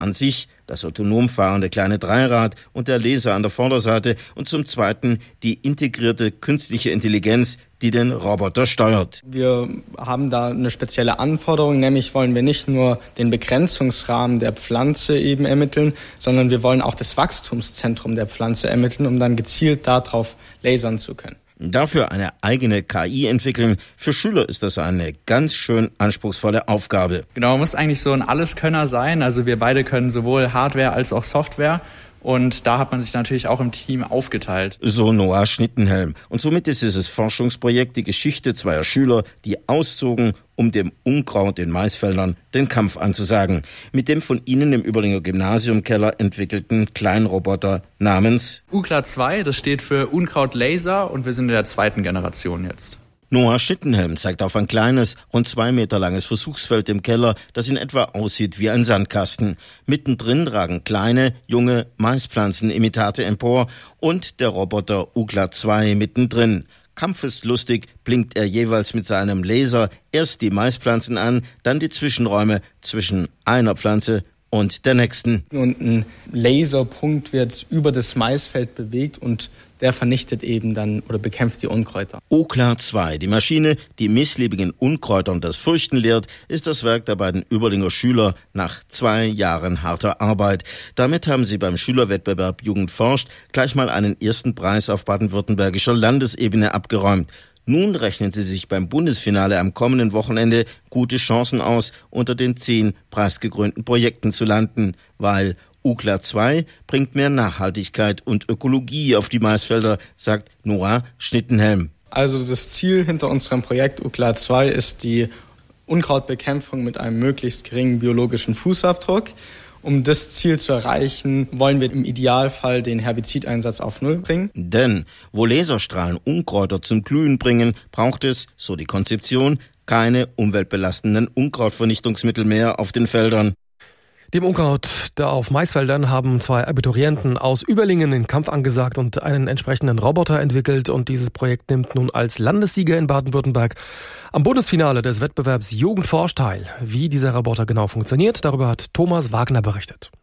An sich das autonom fahrende kleine Dreirad und der Laser an der Vorderseite und zum Zweiten die integrierte künstliche Intelligenz, die den Roboter steuert. Wir haben da eine spezielle Anforderung, nämlich wollen wir nicht nur den Begrenzungsrahmen der Pflanze eben ermitteln, sondern wir wollen auch das Wachstumszentrum der Pflanze ermitteln, um dann gezielt darauf lasern zu können. Dafür eine eigene KI entwickeln. Für Schüler ist das eine ganz schön anspruchsvolle Aufgabe. Genau, man muss eigentlich so ein Alleskönner sein. Also wir beide können sowohl Hardware als auch Software. Und da hat man sich natürlich auch im Team aufgeteilt. So Noah Schnittenhelm. Und somit ist dieses Forschungsprojekt die Geschichte zweier Schüler, die auszogen, um dem Unkraut in Maisfeldern den Kampf anzusagen. Mit dem von ihnen im Überlinger Gymnasiumkeller entwickelten Kleinroboter namens UCLA 2, das steht für Unkrautlaser und wir sind in der 2. Generation jetzt. Noah Schnittenhelm zeigt auf ein kleines, rund 2 Meter langes Versuchsfeld im Keller, das in etwa aussieht wie ein Sandkasten. Mittendrin ragen kleine, junge Maispflanzenimitate empor und der Roboter UCLA 2 mittendrin. Kampfeslustig blinkt er jeweils mit seinem Laser erst die Maispflanzen an, dann die Zwischenräume zwischen einer Pflanze und der nächsten. Und ein Laserpunkt wird über das Maisfeld bewegt und der vernichtet eben dann oder bekämpft die Unkräuter. UCLA 2, die Maschine, die missliebigen Unkräutern das Fürchten lehrt, ist das Werk der beiden Überlinger Schüler nach 2 Jahren harter Arbeit. Damit haben sie beim Schülerwettbewerb Jugend forscht gleich mal einen ersten Preis auf baden-württembergischer Landesebene abgeräumt. Nun rechnen sie sich beim Bundesfinale am kommenden Wochenende gute Chancen aus, unter den 10 preisgekrönten Projekten zu landen, weil UCLA 2 bringt mehr Nachhaltigkeit und Ökologie auf die Maisfelder, sagt Noah Schnittenhelm. Also das Ziel hinter unserem Projekt UCLA 2 ist die Unkrautbekämpfung mit einem möglichst geringen biologischen Fußabdruck. Um das Ziel zu erreichen, wollen wir im Idealfall den Herbizideinsatz auf Null bringen. Denn wo Laserstrahlen Unkräuter zum Glühen bringen, braucht es, so die Konzeption, keine umweltbelastenden Unkrautvernichtungsmittel mehr auf den Feldern. Dem Unkraut da auf Maisfeldern haben 2 Abiturienten aus Überlingen den Kampf angesagt und einen entsprechenden Roboter entwickelt. Und dieses Projekt nimmt nun als Landessieger in Baden-Württemberg am Bundesfinale des Wettbewerbs Jugend forscht teil. Wie dieser Roboter genau funktioniert, darüber hat Thomas Wagner berichtet.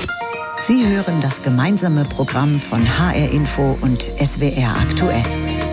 Sie hören das gemeinsame Programm von HR Info und SWR aktuell.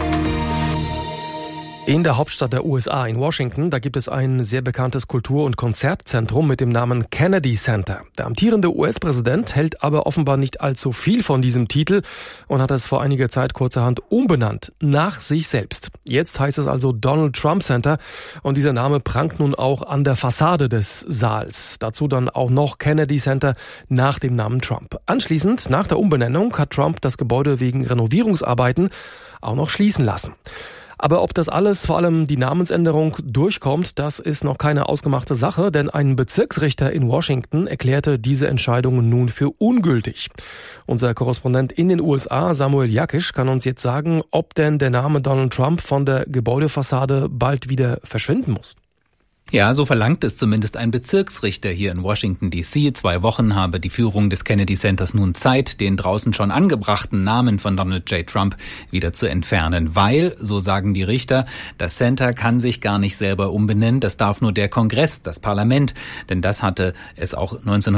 In der Hauptstadt der USA, in Washington, da gibt es ein sehr bekanntes Kultur- und Konzertzentrum mit dem Namen Kennedy Center. Der amtierende US-Präsident hält aber offenbar nicht allzu viel von diesem Titel und hat es vor einiger Zeit kurzerhand umbenannt, nach sich selbst. Jetzt heißt es also Donald Trump Center und dieser Name prangt nun auch an der Fassade des Saals. Dazu dann auch noch Kennedy Center nach dem Namen Trump. Anschließend, nach der Umbenennung, hat Trump das Gebäude wegen Renovierungsarbeiten auch noch schließen lassen. Aber ob das alles, vor allem die Namensänderung, durchkommt, das ist noch keine ausgemachte Sache, denn ein Bezirksrichter in Washington erklärte diese Entscheidung nun für ungültig. Unser Korrespondent in den USA, Samuel Jakisch, kann uns jetzt sagen, ob denn der Name Donald Trump von der Gebäudefassade bald wieder verschwinden muss. Ja, so verlangt es zumindest ein Bezirksrichter hier in Washington D.C. 2 Wochen habe die Führung des Kennedy Centers nun Zeit, den draußen schon angebrachten Namen von Donald J. Trump wieder zu entfernen, weil, so sagen die Richter, das Center kann sich gar nicht selber umbenennen, das darf nur der Kongress, das Parlament, denn das hatte es auch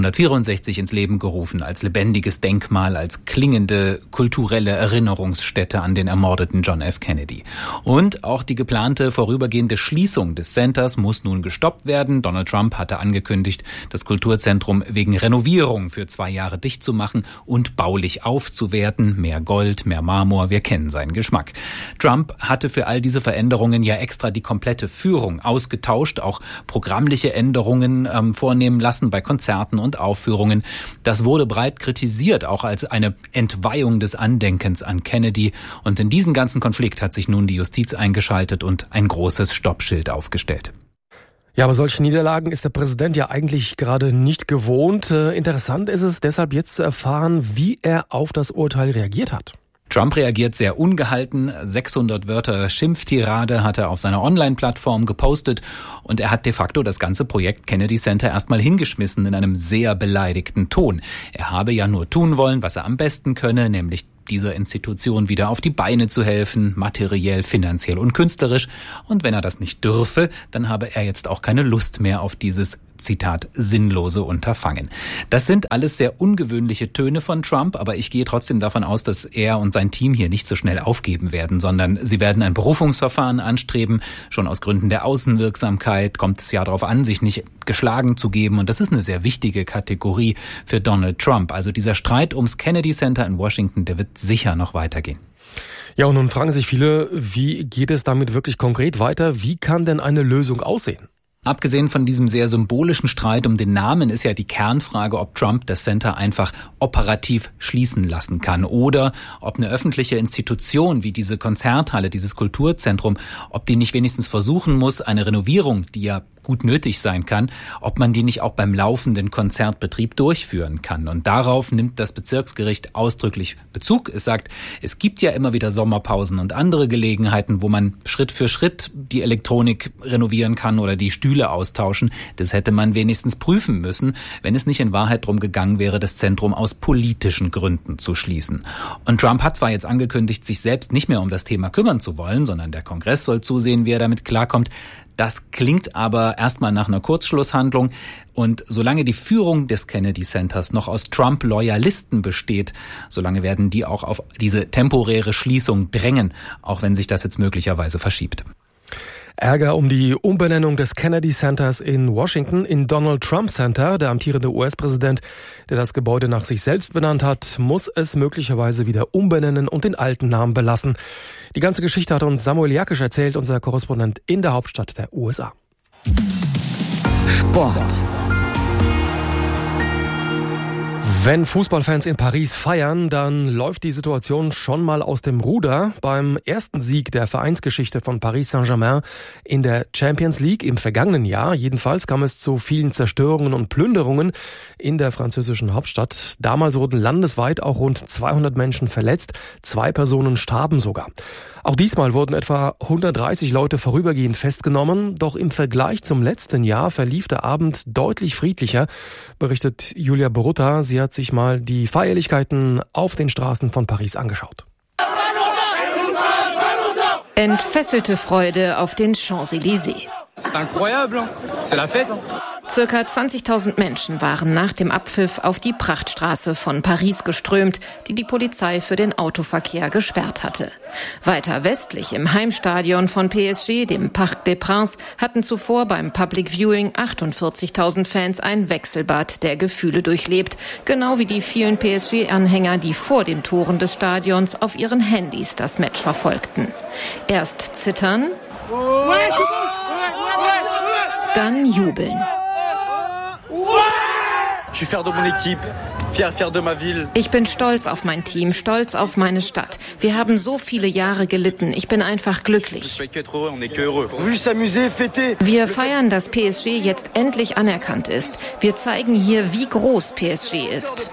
1964 ins Leben gerufen, als lebendiges Denkmal, als klingende kulturelle Erinnerungsstätte an den ermordeten John F. Kennedy. Und auch die geplante vorübergehende Schließung des Centers muss nun gestoppt werden. Donald Trump hatte angekündigt, das Kulturzentrum wegen Renovierung für 2 Jahre dicht zu machen und baulich aufzuwerten. Mehr Gold, mehr Marmor, wir kennen seinen Geschmack. Trump hatte für all diese Veränderungen ja extra die komplette Führung ausgetauscht, auch programmliche Änderungen vornehmen lassen bei Konzerten und Aufführungen. Das wurde breit kritisiert, auch als eine Entweihung des Andenkens an Kennedy. Und in diesen ganzen Konflikt hat sich nun die Justiz eingeschaltet und ein großes Stoppschild aufgestellt. Ja, aber solche Niederlagen ist der Präsident ja eigentlich gerade nicht gewohnt. Interessant ist es deshalb jetzt zu erfahren, wie er auf das Urteil reagiert hat. Trump reagiert sehr ungehalten. 600 Wörter Schimpftirade hat er auf seiner Online-Plattform gepostet und er hat de facto das ganze Projekt Kennedy Center erstmal hingeschmissen in einem sehr beleidigten Ton. Er habe ja nur tun wollen, was er am besten könne, nämlich dieser Institution wieder auf die Beine zu helfen, materiell, finanziell und künstlerisch. Und wenn er das nicht dürfe, dann habe er jetzt auch keine Lust mehr auf dieses Zitat, sinnlose Unterfangen. Das sind alles sehr ungewöhnliche Töne von Trump, aber ich gehe trotzdem davon aus, dass er und sein Team hier nicht so schnell aufgeben werden, sondern sie werden ein Berufungsverfahren anstreben. Schon aus Gründen der Außenwirksamkeit kommt es ja darauf an, sich nicht geschlagen zu geben. Und das ist eine sehr wichtige Kategorie für Donald Trump. Also dieser Streit ums Kennedy Center in Washington, der wird sicher noch weitergehen. Ja, und nun fragen sich viele, wie geht es damit wirklich konkret weiter? Wie kann denn eine Lösung aussehen? Abgesehen von diesem sehr symbolischen Streit um den Namen ist ja die Kernfrage, ob Trump das Center einfach operativ schließen lassen kann oder ob eine öffentliche Institution wie diese Konzerthalle, dieses Kulturzentrum, ob die nicht wenigstens versuchen muss, eine Renovierung, die ja gut nötig sein kann, ob man die nicht auch beim laufenden Konzertbetrieb durchführen kann. Und darauf nimmt das Bezirksgericht ausdrücklich Bezug. Es sagt, es gibt ja immer wieder Sommerpausen und andere Gelegenheiten, wo man Schritt für Schritt die Elektronik renovieren kann oder die Stühle austauschen. Das hätte man wenigstens prüfen müssen, wenn es nicht in Wahrheit darum gegangen wäre, das Zentrum aus politischen Gründen zu schließen. Und Trump hat zwar jetzt angekündigt, sich selbst nicht mehr um das Thema kümmern zu wollen, sondern der Kongress soll zusehen, wie er damit klarkommt. Das klingt aber erstmal nach einer Kurzschlusshandlung. Und solange die Führung des Kennedy Centers noch aus Trump-Loyalisten besteht, solange werden die auch auf diese temporäre Schließung drängen, auch wenn sich das jetzt möglicherweise verschiebt. Ärger um die Umbenennung des Kennedy Centers in Washington in Donald Trump Center. Der amtierende US-Präsident, der das Gebäude nach sich selbst benannt hat, muss es möglicherweise wieder umbenennen und den alten Namen belassen. Die ganze Geschichte hat uns Samuel Jakisch erzählt, unser Korrespondent in der Hauptstadt der USA. Sport. Wenn Fußballfans in Paris feiern, dann läuft die Situation schon mal aus dem Ruder. Beim ersten Sieg der Vereinsgeschichte von Paris Saint-Germain in der Champions League im vergangenen Jahr, jedenfalls kam es zu vielen Zerstörungen und Plünderungen in der französischen Hauptstadt. Damals wurden landesweit auch rund 200 Menschen verletzt, 2 Personen starben sogar. Auch diesmal wurden etwa 130 Leute vorübergehend festgenommen, doch im Vergleich zum letzten Jahr verlief der Abend deutlich friedlicher, berichtet Julia Borutta. Sie hat sich mal die Feierlichkeiten auf den Straßen von Paris angeschaut. Entfesselte Freude auf den Champs-Élysées. Circa 20.000 Menschen waren nach dem Abpfiff auf die Prachtstraße von Paris geströmt, die die Polizei für den Autoverkehr gesperrt hatte. Weiter westlich im Heimstadion von PSG, dem Parc des Princes, hatten zuvor beim Public Viewing 48.000 Fans ein Wechselbad der Gefühle durchlebt, genau wie die vielen PSG-Anhänger, die vor den Toren des Stadions auf ihren Handys das Match verfolgten. Erst zittern, dann jubeln. Ich bin stolz auf mein Team, stolz auf meine Stadt. Wir haben so viele Jahre gelitten. Ich bin einfach glücklich. Wir feiern, dass PSG jetzt endlich anerkannt ist. Wir zeigen hier, wie groß PSG ist.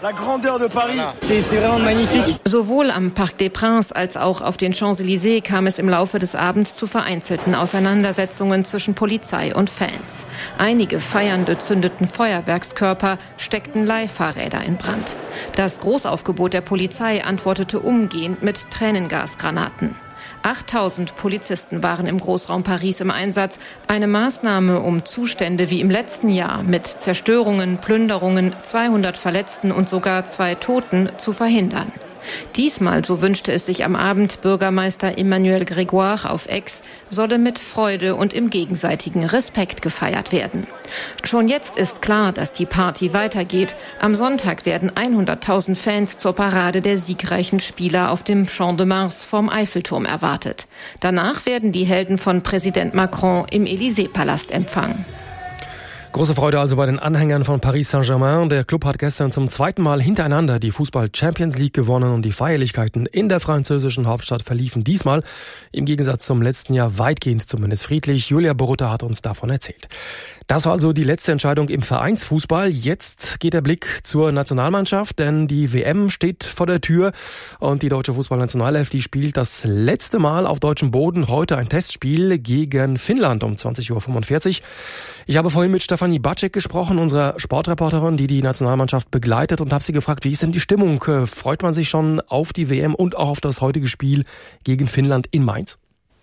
Sowohl am Parc des Princes als auch auf den Champs-Élysées kam es im Laufe des Abends zu vereinzelten Auseinandersetzungen zwischen Polizei und Fans. Einige Feiernde zündeten Feuerwerkskörper, steckten Leihfahrräder in Brand. Das Großaufgebot der Polizei antwortete umgehend mit Tränengasgranaten. 8.000 Polizisten waren im Großraum Paris im Einsatz. Eine Maßnahme, um Zustände wie im letzten Jahr mit Zerstörungen, Plünderungen, 200 Verletzten und sogar 2 Toten zu verhindern. Diesmal, so wünschte es sich am Abend Bürgermeister Emmanuel Grégoire auf Aix, solle mit Freude und im gegenseitigen Respekt gefeiert werden. Schon jetzt ist klar, dass die Party weitergeht. Am Sonntag werden 100.000 Fans zur Parade der siegreichen Spieler auf dem Champ de Mars vom Eiffelturm erwartet. Danach werden die Helden von Präsident Macron im Élysée-Palast empfangen. Große Freude also bei den Anhängern von Paris Saint-Germain. Der Club hat gestern zum 2. Mal hintereinander die Fußball-Champions League gewonnen und die Feierlichkeiten in der französischen Hauptstadt verliefen diesmal im Gegensatz zum letzten Jahr weitgehend zumindest friedlich. Julia Borutta hat uns davon erzählt. Das war also die letzte Entscheidung im Vereinsfußball. Jetzt geht der Blick zur Nationalmannschaft, denn die WM steht vor der Tür und die deutsche Fußballnationalelf, die spielt das letzte Mal auf deutschem Boden heute ein Testspiel gegen Finnland um 20.45 Uhr. Ich habe vorhin mit Stefanie Bacek gesprochen, unserer Sportreporterin, die die Nationalmannschaft begleitet, und habe sie gefragt, wie ist denn die Stimmung? Freut man sich schon auf die WM und auch auf das heutige Spiel gegen Finnland in Mainz?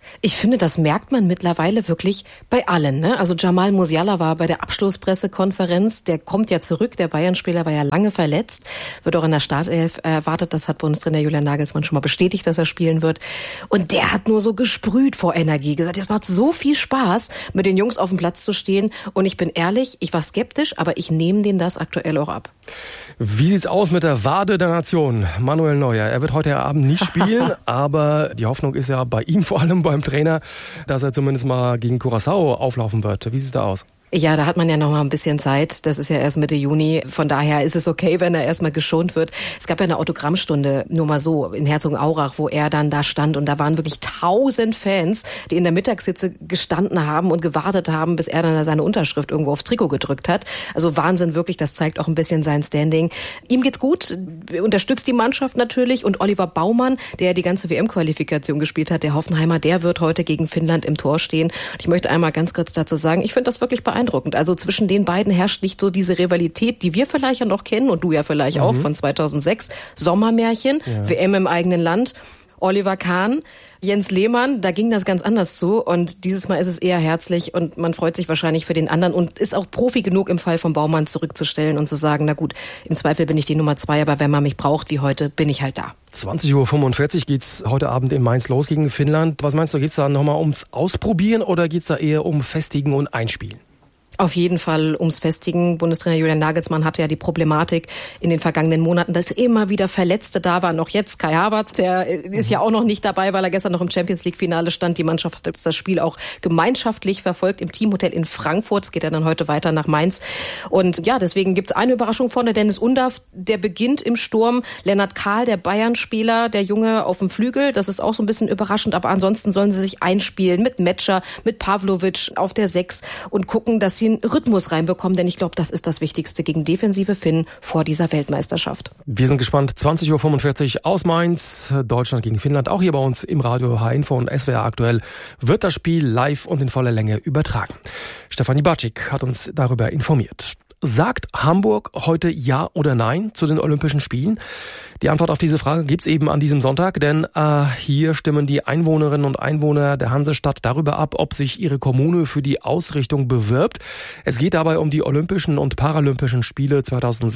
Ich finde, das merkt man mittlerweile wirklich bei allen, ne? Also Jamal Musiala war bei der Abschlusspressekonferenz, der kommt ja zurück, der Bayern-Spieler war ja lange verletzt, wird auch in der Startelf erwartet, das hat Bundestrainer Julian Nagelsmann schon mal bestätigt, dass er spielen wird. Und der hat nur so gesprüht vor Energie, gesagt, es macht so viel Spaß, mit den Jungs auf dem Platz zu stehen. Und ich bin ehrlich, ich war skeptisch, aber ich nehme denen das aktuell auch ab. Wie sieht's aus mit der Wade der Nation? Manuel Neuer, er wird heute Abend nicht spielen, aber die Hoffnung ist ja bei ihm, vor allem beim Trainer, dass er zumindest mal gegen Curaçao auflaufen wird. Wie sieht's da aus? Ja, da hat man ja noch mal ein bisschen Zeit. Das ist ja erst Mitte Juni. Von daher ist es okay, wenn er erstmal geschont wird. Es gab ja eine Autogrammstunde, nur mal so, in Herzogenaurach, wo er dann da stand. Und da waren wirklich 1000 Fans, die in der Mittagshitze gestanden haben und gewartet haben, bis er dann seine Unterschrift irgendwo aufs Trikot gedrückt hat. Also Wahnsinn wirklich, das zeigt auch ein bisschen sein Standing. Ihm geht's gut, unterstützt die Mannschaft natürlich. Und Oliver Baumann, der ja die ganze WM-Qualifikation gespielt hat, der Hoffenheimer, der wird heute gegen Finnland im Tor stehen. Und ich möchte einmal ganz kurz dazu sagen, ich finde das wirklich beeindruckend. Also zwischen den beiden herrscht nicht so diese Rivalität, die wir vielleicht ja noch kennen und du ja vielleicht auch von 2006. Sommermärchen, WM im eigenen Land. Oliver Kahn, Jens Lehmann, da ging das ganz anders zu und dieses Mal ist es eher herzlich und man freut sich wahrscheinlich für den anderen und ist auch Profi genug im Fall von Baumann zurückzustellen und zu sagen, na gut, im Zweifel bin ich die Nummer 2, aber wenn man mich braucht wie heute, bin ich halt da. 20:45 Uhr geht's heute Abend in Mainz los gegen Finnland. Was meinst du, geht's da nochmal ums Ausprobieren oder geht's da eher um Festigen und Einspielen? Auf jeden Fall ums Festigen. Bundestrainer Julian Nagelsmann hatte ja die Problematik in den vergangenen Monaten, dass immer wieder Verletzte da waren. Auch jetzt Kai Havertz, der ist ja auch noch nicht dabei, weil er gestern noch im Champions-League-Finale stand. Die Mannschaft hat das Spiel auch gemeinschaftlich verfolgt im Teamhotel in Frankfurt. Es geht ja dann heute weiter nach Mainz. Und ja, deswegen gibt's eine Überraschung vorne. Dennis Undav, der beginnt im Sturm. Lennart Kahl, der Bayern-Spieler, der Junge auf dem Flügel. Das ist auch so ein bisschen überraschend. Aber ansonsten sollen sie sich einspielen mit Metscher, mit Pavlovic auf der 6 und gucken, dass sie einen Rhythmus reinbekommen, denn ich glaube, das ist das Wichtigste gegen defensive Finnen vor dieser Weltmeisterschaft. Wir sind gespannt. 20:45 Uhr aus Mainz, Deutschland gegen Finnland. Auch hier bei uns im Radio H-Info und SWR aktuell wird das Spiel live und in voller Länge übertragen. Stefanie Batschik hat uns darüber informiert. Sagt Hamburg heute Ja oder Nein zu den Olympischen Spielen? Die Antwort auf diese Frage gibt's eben an diesem Sonntag, denn hier stimmen die Einwohnerinnen und Einwohner der Hansestadt darüber ab, ob sich ihre Kommune für die Ausrichtung bewirbt. Es geht dabei um die Olympischen und Paralympischen Spiele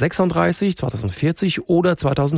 2036, 2040 oder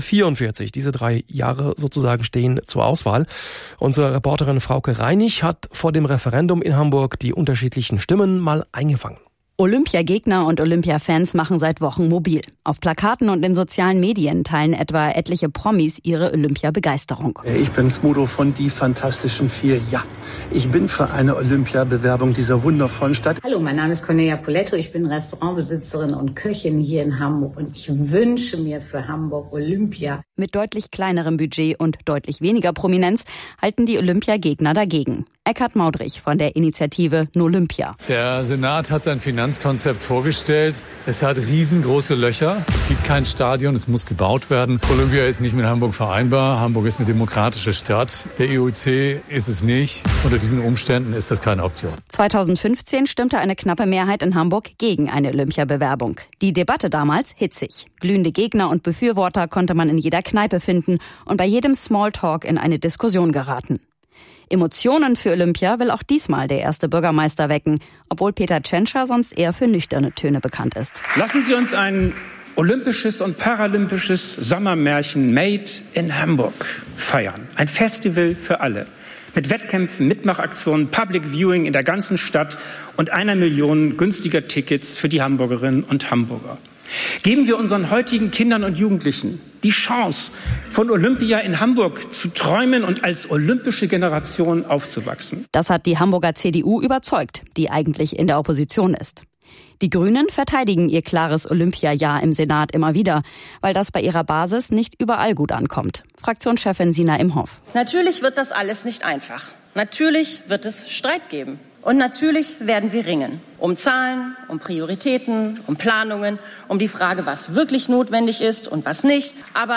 2044. Diese 3 Jahre sozusagen stehen zur Auswahl. Unsere Reporterin Frauke Reinig hat vor dem Referendum in Hamburg die unterschiedlichen Stimmen mal eingefangen. Olympiagegner und Olympiafans machen seit Wochen mobil. Auf Plakaten und in sozialen Medien teilen etwa etliche Promis ihre Olympia-Begeisterung. Ich bin Smudo von Die Fantastischen Vier. Ja, ich bin für eine Olympiabewerbung dieser wundervollen Stadt. Hallo, mein Name ist Cornelia Poletto. Ich bin Restaurantbesitzerin und Köchin hier in Hamburg und ich wünsche mir für Hamburg Olympia. Mit deutlich kleinerem Budget und deutlich weniger Prominenz halten die Olympiagegner dagegen. Eckhard Maudrich von der Initiative Nolympia. Der Senat hat sein Finanzkonzept vorgestellt. Es hat riesengroße Löcher. Es gibt kein Stadion, es muss gebaut werden. Olympia ist nicht mit Hamburg vereinbar. Hamburg ist eine demokratische Stadt. Der IOC ist es nicht. Unter diesen Umständen ist das keine Option. 2015 stimmte eine knappe Mehrheit in Hamburg gegen eine Olympiabewerbung. Die Debatte damals hitzig. Glühende Gegner und Befürworter konnte man in jeder Kneipe finden und bei jedem Smalltalk in eine Diskussion geraten. Emotionen für Olympia will auch diesmal der erste Bürgermeister wecken, obwohl Peter Tschentscher sonst eher für nüchterne Töne bekannt ist. Lassen Sie uns ein olympisches und paralympisches Sommermärchen Made in Hamburg feiern. Ein Festival für alle. Mit Wettkämpfen, Mitmachaktionen, Public Viewing in der ganzen Stadt und 1 Million günstiger Tickets für die Hamburgerinnen und Hamburger. Geben wir unseren heutigen Kindern und Jugendlichen die Chance, von Olympia in Hamburg zu träumen und als olympische Generation aufzuwachsen. Das hat die Hamburger CDU überzeugt, die eigentlich in der Opposition ist. Die Grünen verteidigen ihr klares Olympia-Ja im Senat immer wieder, weil das bei ihrer Basis nicht überall gut ankommt. Fraktionschefin Sina Imhoff. Natürlich wird das alles nicht einfach. Natürlich wird es Streit geben. Und natürlich werden wir ringen. Um Zahlen, um Prioritäten, um Planungen, um die Frage, was wirklich notwendig ist und was nicht. Aber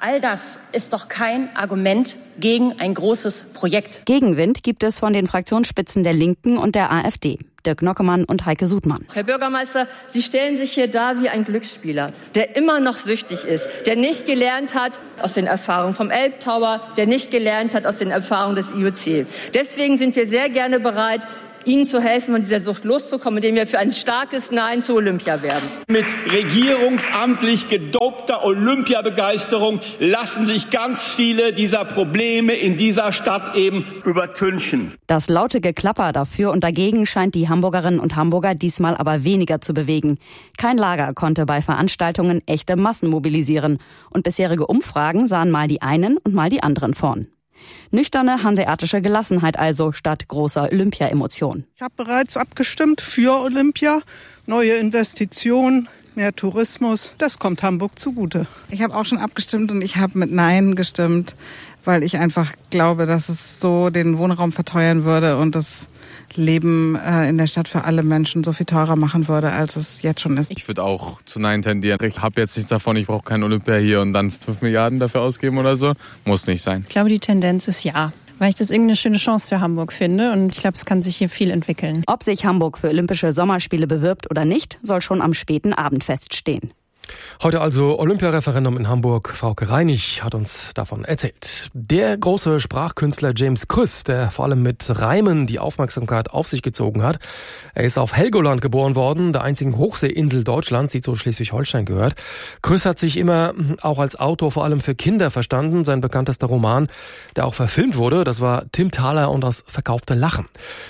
All das ist doch kein Argument gegen ein großes Projekt. Gegenwind gibt es von den Fraktionsspitzen der Linken und der AfD. Dirk Nockemann und Heike Sudmann. Herr Bürgermeister, Sie stellen sich hier dar wie ein Glücksspieler, der immer noch süchtig ist, der nicht gelernt hat aus den Erfahrungen vom Elbtower, der nicht gelernt hat aus den Erfahrungen des IOC. Deswegen sind wir sehr gerne bereit, Ihnen zu helfen, von dieser Sucht loszukommen, indem wir für ein starkes Nein zu Olympia werben. Mit regierungsamtlich gedopter Olympiabegeisterung lassen sich ganz viele dieser Probleme in dieser Stadt eben übertünchen. Das laute Geklapper dafür und dagegen scheint die Hamburgerinnen und Hamburger diesmal aber weniger zu bewegen. Kein Lager konnte bei Veranstaltungen echte Massen mobilisieren. Und bisherige Umfragen sahen mal die einen und mal die anderen vorn. Nüchterne hanseatische Gelassenheit also statt großer Olympia-Emotion. Ich habe bereits abgestimmt für Olympia, neue Investitionen, mehr Tourismus. Das kommt Hamburg zugute. Ich habe auch schon abgestimmt und ich habe mit Nein gestimmt, weil ich einfach glaube, dass es so den Wohnraum verteuern würde und das Leben in der Stadt für alle Menschen so viel teurer machen würde, als es jetzt schon ist. Ich würde auch zu Nein tendieren. Ich habe jetzt nichts davon, ich brauche kein Olympia hier und dann 5 Milliarden dafür ausgeben oder so. Muss nicht sein. Ich glaube, die Tendenz ist ja, weil ich das irgendeine schöne Chance für Hamburg finde und ich glaube, es kann sich hier viel entwickeln. Ob sich Hamburg für Olympische Sommerspiele bewirbt oder nicht, soll schon am späten Abend feststehen. Heute also Olympiareferendum in Hamburg. Frauke Reinig hat uns davon erzählt. Der große Sprachkünstler James Krüss, der vor allem mit Reimen die Aufmerksamkeit auf sich gezogen hat. Er ist auf Helgoland geboren worden, der einzigen Hochseeinsel Deutschlands, die zu Schleswig-Holstein gehört. Krüss hat sich immer auch als Autor vor allem für Kinder verstanden. Sein bekanntester Roman, der auch verfilmt wurde, das war Tim Thaler und das verkaufte Lachen.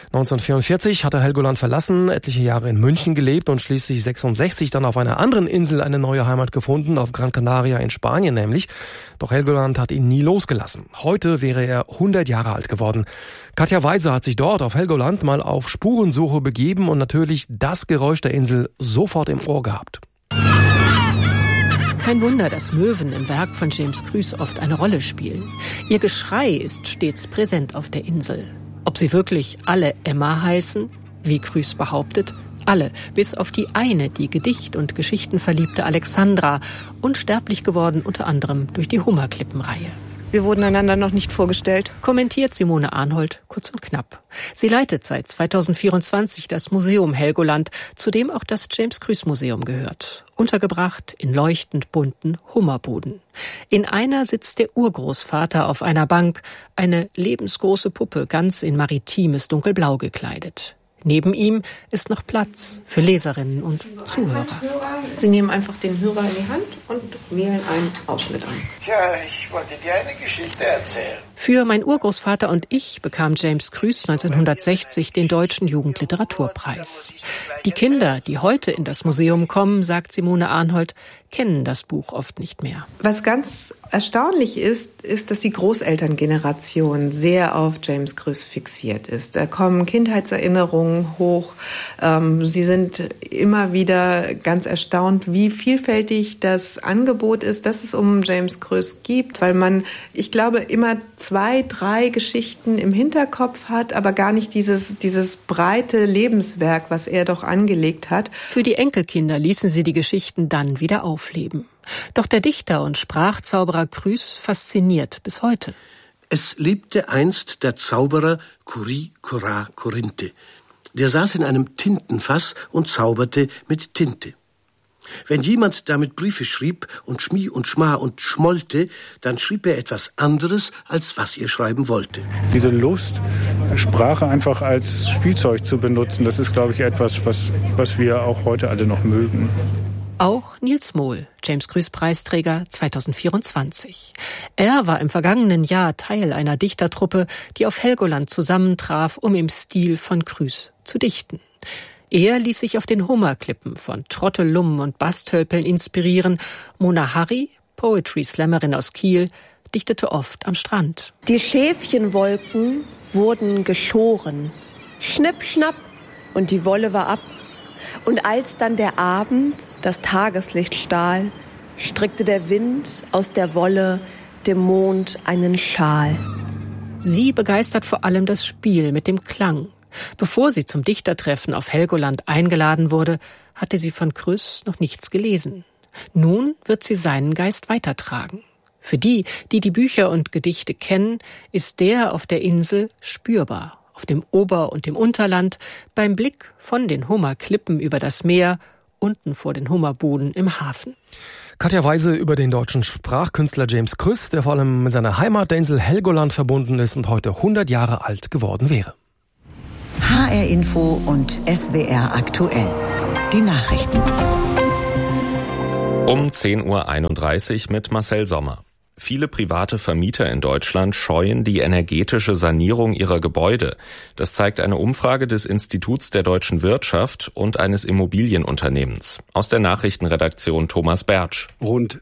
1944 hat er Helgoland verlassen, etliche Jahre in München gelebt und schließlich 66 dann auf einer anderen Insel eine neue Heimat gefunden, auf Gran Canaria in Spanien nämlich. Doch Helgoland hat ihn nie losgelassen. Heute wäre er 100 Jahre alt geworden. Katja Weiser hat sich dort auf Helgoland mal auf Spurensuche begeben und natürlich das Geräusch der Insel sofort im Ohr gehabt. Kein Wunder, dass Möwen im Werk von James Krüss oft eine Rolle spielen. Ihr Geschrei ist stets präsent auf der Insel. Ob sie wirklich alle Emma heißen, wie Krüss behauptet, alle, bis auf die eine, die Gedicht- und Geschichtenverliebte Alexandra, unsterblich geworden unter anderem durch die Hummerklippenreihe. Wir wurden einander noch nicht vorgestellt. Kommentiert Simone Arnhold kurz und knapp. Sie leitet seit 2024 das Museum Helgoland, zu dem auch das James-Krüss-Museum gehört. Untergebracht in leuchtend bunten Hummerbuden. In einer sitzt der Urgroßvater auf einer Bank, eine lebensgroße Puppe, ganz in maritimes Dunkelblau gekleidet. Neben ihm ist noch Platz für Leserinnen und Zuhörer. Sie nehmen einfach den Hörer in die Hand und wählen einen Ausschnitt an. Ja, ich wollte dir eine Geschichte erzählen. Für Mein Urgroßvater und ich bekam James Krüss 1960 den Deutschen Jugendliteraturpreis. Die Kinder, die heute in das Museum kommen, sagt Simone Arnhold, kennen das Buch oft nicht mehr. Was ganz erstaunlich ist, dass die Großelterngeneration sehr auf James Krüss fixiert ist. Da kommen Kindheitserinnerungen hoch. Sie sind immer wieder ganz erstaunt, wie vielfältig das Angebot ist, das es um James Krüss gibt, weil man, ich glaube, immer 2, 3 Geschichten im Hinterkopf hat, aber gar nicht dieses breite Lebenswerk, was er doch angelegt hat. Für die Enkelkinder ließen sie die Geschichten dann wieder aufleben. Doch der Dichter und Sprachzauberer Krüss fasziniert bis heute. Es lebte einst der Zauberer Kuri Kora Korinthe. Der saß in einem Tintenfass und zauberte mit Tinte. Wenn jemand damit Briefe schrieb und Schmi und Schma und schmollte, dann schrieb er etwas anderes, als was er schreiben wollte. Diese Lust, Sprache einfach als Spielzeug zu benutzen, das ist, glaube ich, etwas, was wir auch heute alle noch mögen. Auch Nils Mohl, James Krüss Preisträger 2024. Er war im vergangenen Jahr Teil einer Dichtertruppe, die auf Helgoland zusammentraf, um im Stil von Krüss zu dichten. Er ließ sich auf den Hummerklippen von Trottelum und Bastölpeln inspirieren. Mona Harry, Poetry-Slammerin aus Kiel, dichtete oft am Strand. Die Schäfchenwolken wurden geschoren. Schnipp, schnapp, und die Wolle war ab. Und als dann der Abend das Tageslicht stahl, strickte der Wind aus der Wolle dem Mond einen Schal. Sie begeistert vor allem das Spiel mit dem Klang. Bevor sie zum Dichtertreffen auf Helgoland eingeladen wurde, hatte sie von Krüss noch nichts gelesen. Nun wird sie seinen Geist weitertragen. Für die, die die Bücher und Gedichte kennen, ist der auf der Insel spürbar. Auf dem Ober- und dem Unterland, beim Blick von den Hummerklippen über das Meer, unten vor den Hummerbuden im Hafen. Katja Weise über den deutschen Sprachkünstler James Krüss, der vor allem mit seiner Heimat der Insel Helgoland verbunden ist und heute 100 Jahre alt geworden wäre. HR Info und SWR aktuell. Die Nachrichten. Um 10.31 Uhr mit Marcel Sommer. Viele private Vermieter in Deutschland scheuen die energetische Sanierung ihrer Gebäude. Das zeigt eine Umfrage des Instituts der deutschen Wirtschaft und eines Immobilienunternehmens. Aus der Nachrichtenredaktion Thomas Bertsch. Rund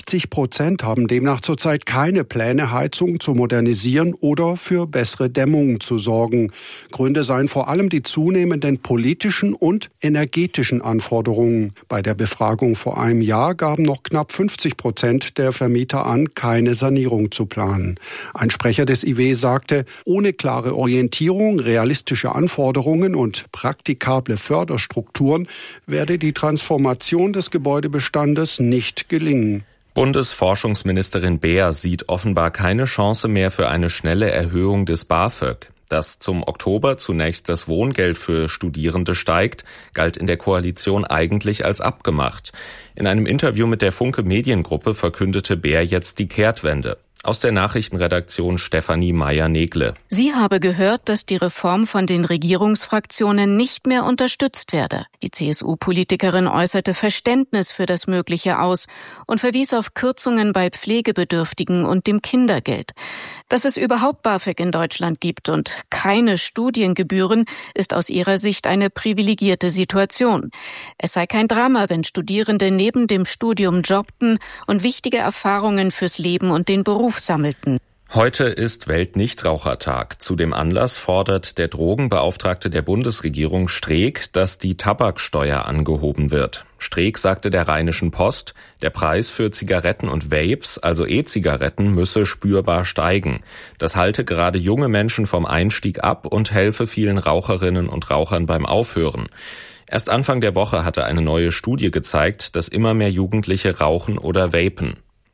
60% haben demnach zurzeit keine Pläne, Heizung zu modernisieren oder für bessere Dämmung zu sorgen. Gründe seien vor allem die zunehmenden politischen und energetischen Anforderungen. Bei der Befragung vor einem Jahr gaben noch knapp 50% der Vermieter an, keine Sanierung zu planen. Ein Sprecher des IW sagte, ohne klare Orientierung, realistische Anforderungen und praktikable Förderstrukturen werde die Transformation des Gebäudebestandes nicht gelingen. Bundesforschungsministerin Beer sieht offenbar keine Chance mehr für eine schnelle Erhöhung des BAföG. Dass zum Oktober zunächst das Wohngeld für Studierende steigt, galt in der Koalition eigentlich als abgemacht. In einem Interview mit der Funke Mediengruppe verkündete Beer jetzt die Kehrtwende. Aus der Nachrichtenredaktion Stefanie Meyer-Negle. Sie habe gehört, dass die Reform von den Regierungsfraktionen nicht mehr unterstützt werde. Die CSU-Politikerin äußerte Verständnis für das Mögliche aus und verwies auf Kürzungen bei Pflegebedürftigen und dem Kindergeld. Dass es überhaupt BAföG in Deutschland gibt und keine Studiengebühren, ist aus ihrer Sicht eine privilegierte Situation. Es sei kein Drama, wenn Studierende neben dem Studium jobbten und wichtige Erfahrungen fürs Leben und den Beruf sammelten. Heute ist Weltnichtrauchertag. Zu dem Anlass fordert der Drogenbeauftragte der Bundesregierung Streeck, dass die Tabaksteuer angehoben wird. Streeck sagte der Rheinischen Post, der Preis für Zigaretten und Vapes, also E-Zigaretten, müsse spürbar steigen. Das halte gerade junge Menschen vom Einstieg ab und helfe vielen Raucherinnen und Rauchern beim Aufhören. Erst Anfang der Woche hatte eine neue Studie gezeigt, dass immer mehr Jugendliche rauchen oder vapen.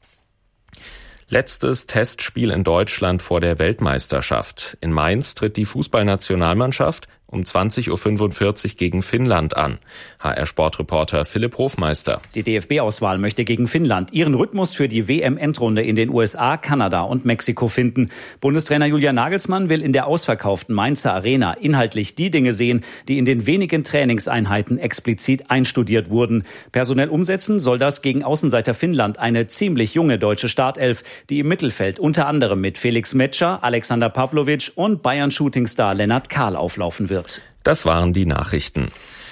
Letztes Testspiel in Deutschland vor der Weltmeisterschaft. In Mainz tritt die Fußballnationalmannschaft um 20.45 Uhr gegen Finnland an. HR-Sportreporter Philipp Hofmeister. Die DFB-Auswahl möchte gegen Finnland ihren Rhythmus für die WM-Endrunde in den USA, Kanada und Mexiko finden. Bundestrainer Julian Nagelsmann will in der ausverkauften Mainzer Arena inhaltlich die Dinge sehen, die in den wenigen Trainingseinheiten explizit einstudiert wurden. Personell umsetzen soll das gegen Außenseiter Finnland eine ziemlich junge deutsche Startelf, die im Mittelfeld unter anderem mit Felix Metscher, Alexander Pavlovic und Bayern-Shootingstar Lennart Kahl auflaufen wird. Das waren die Nachrichten.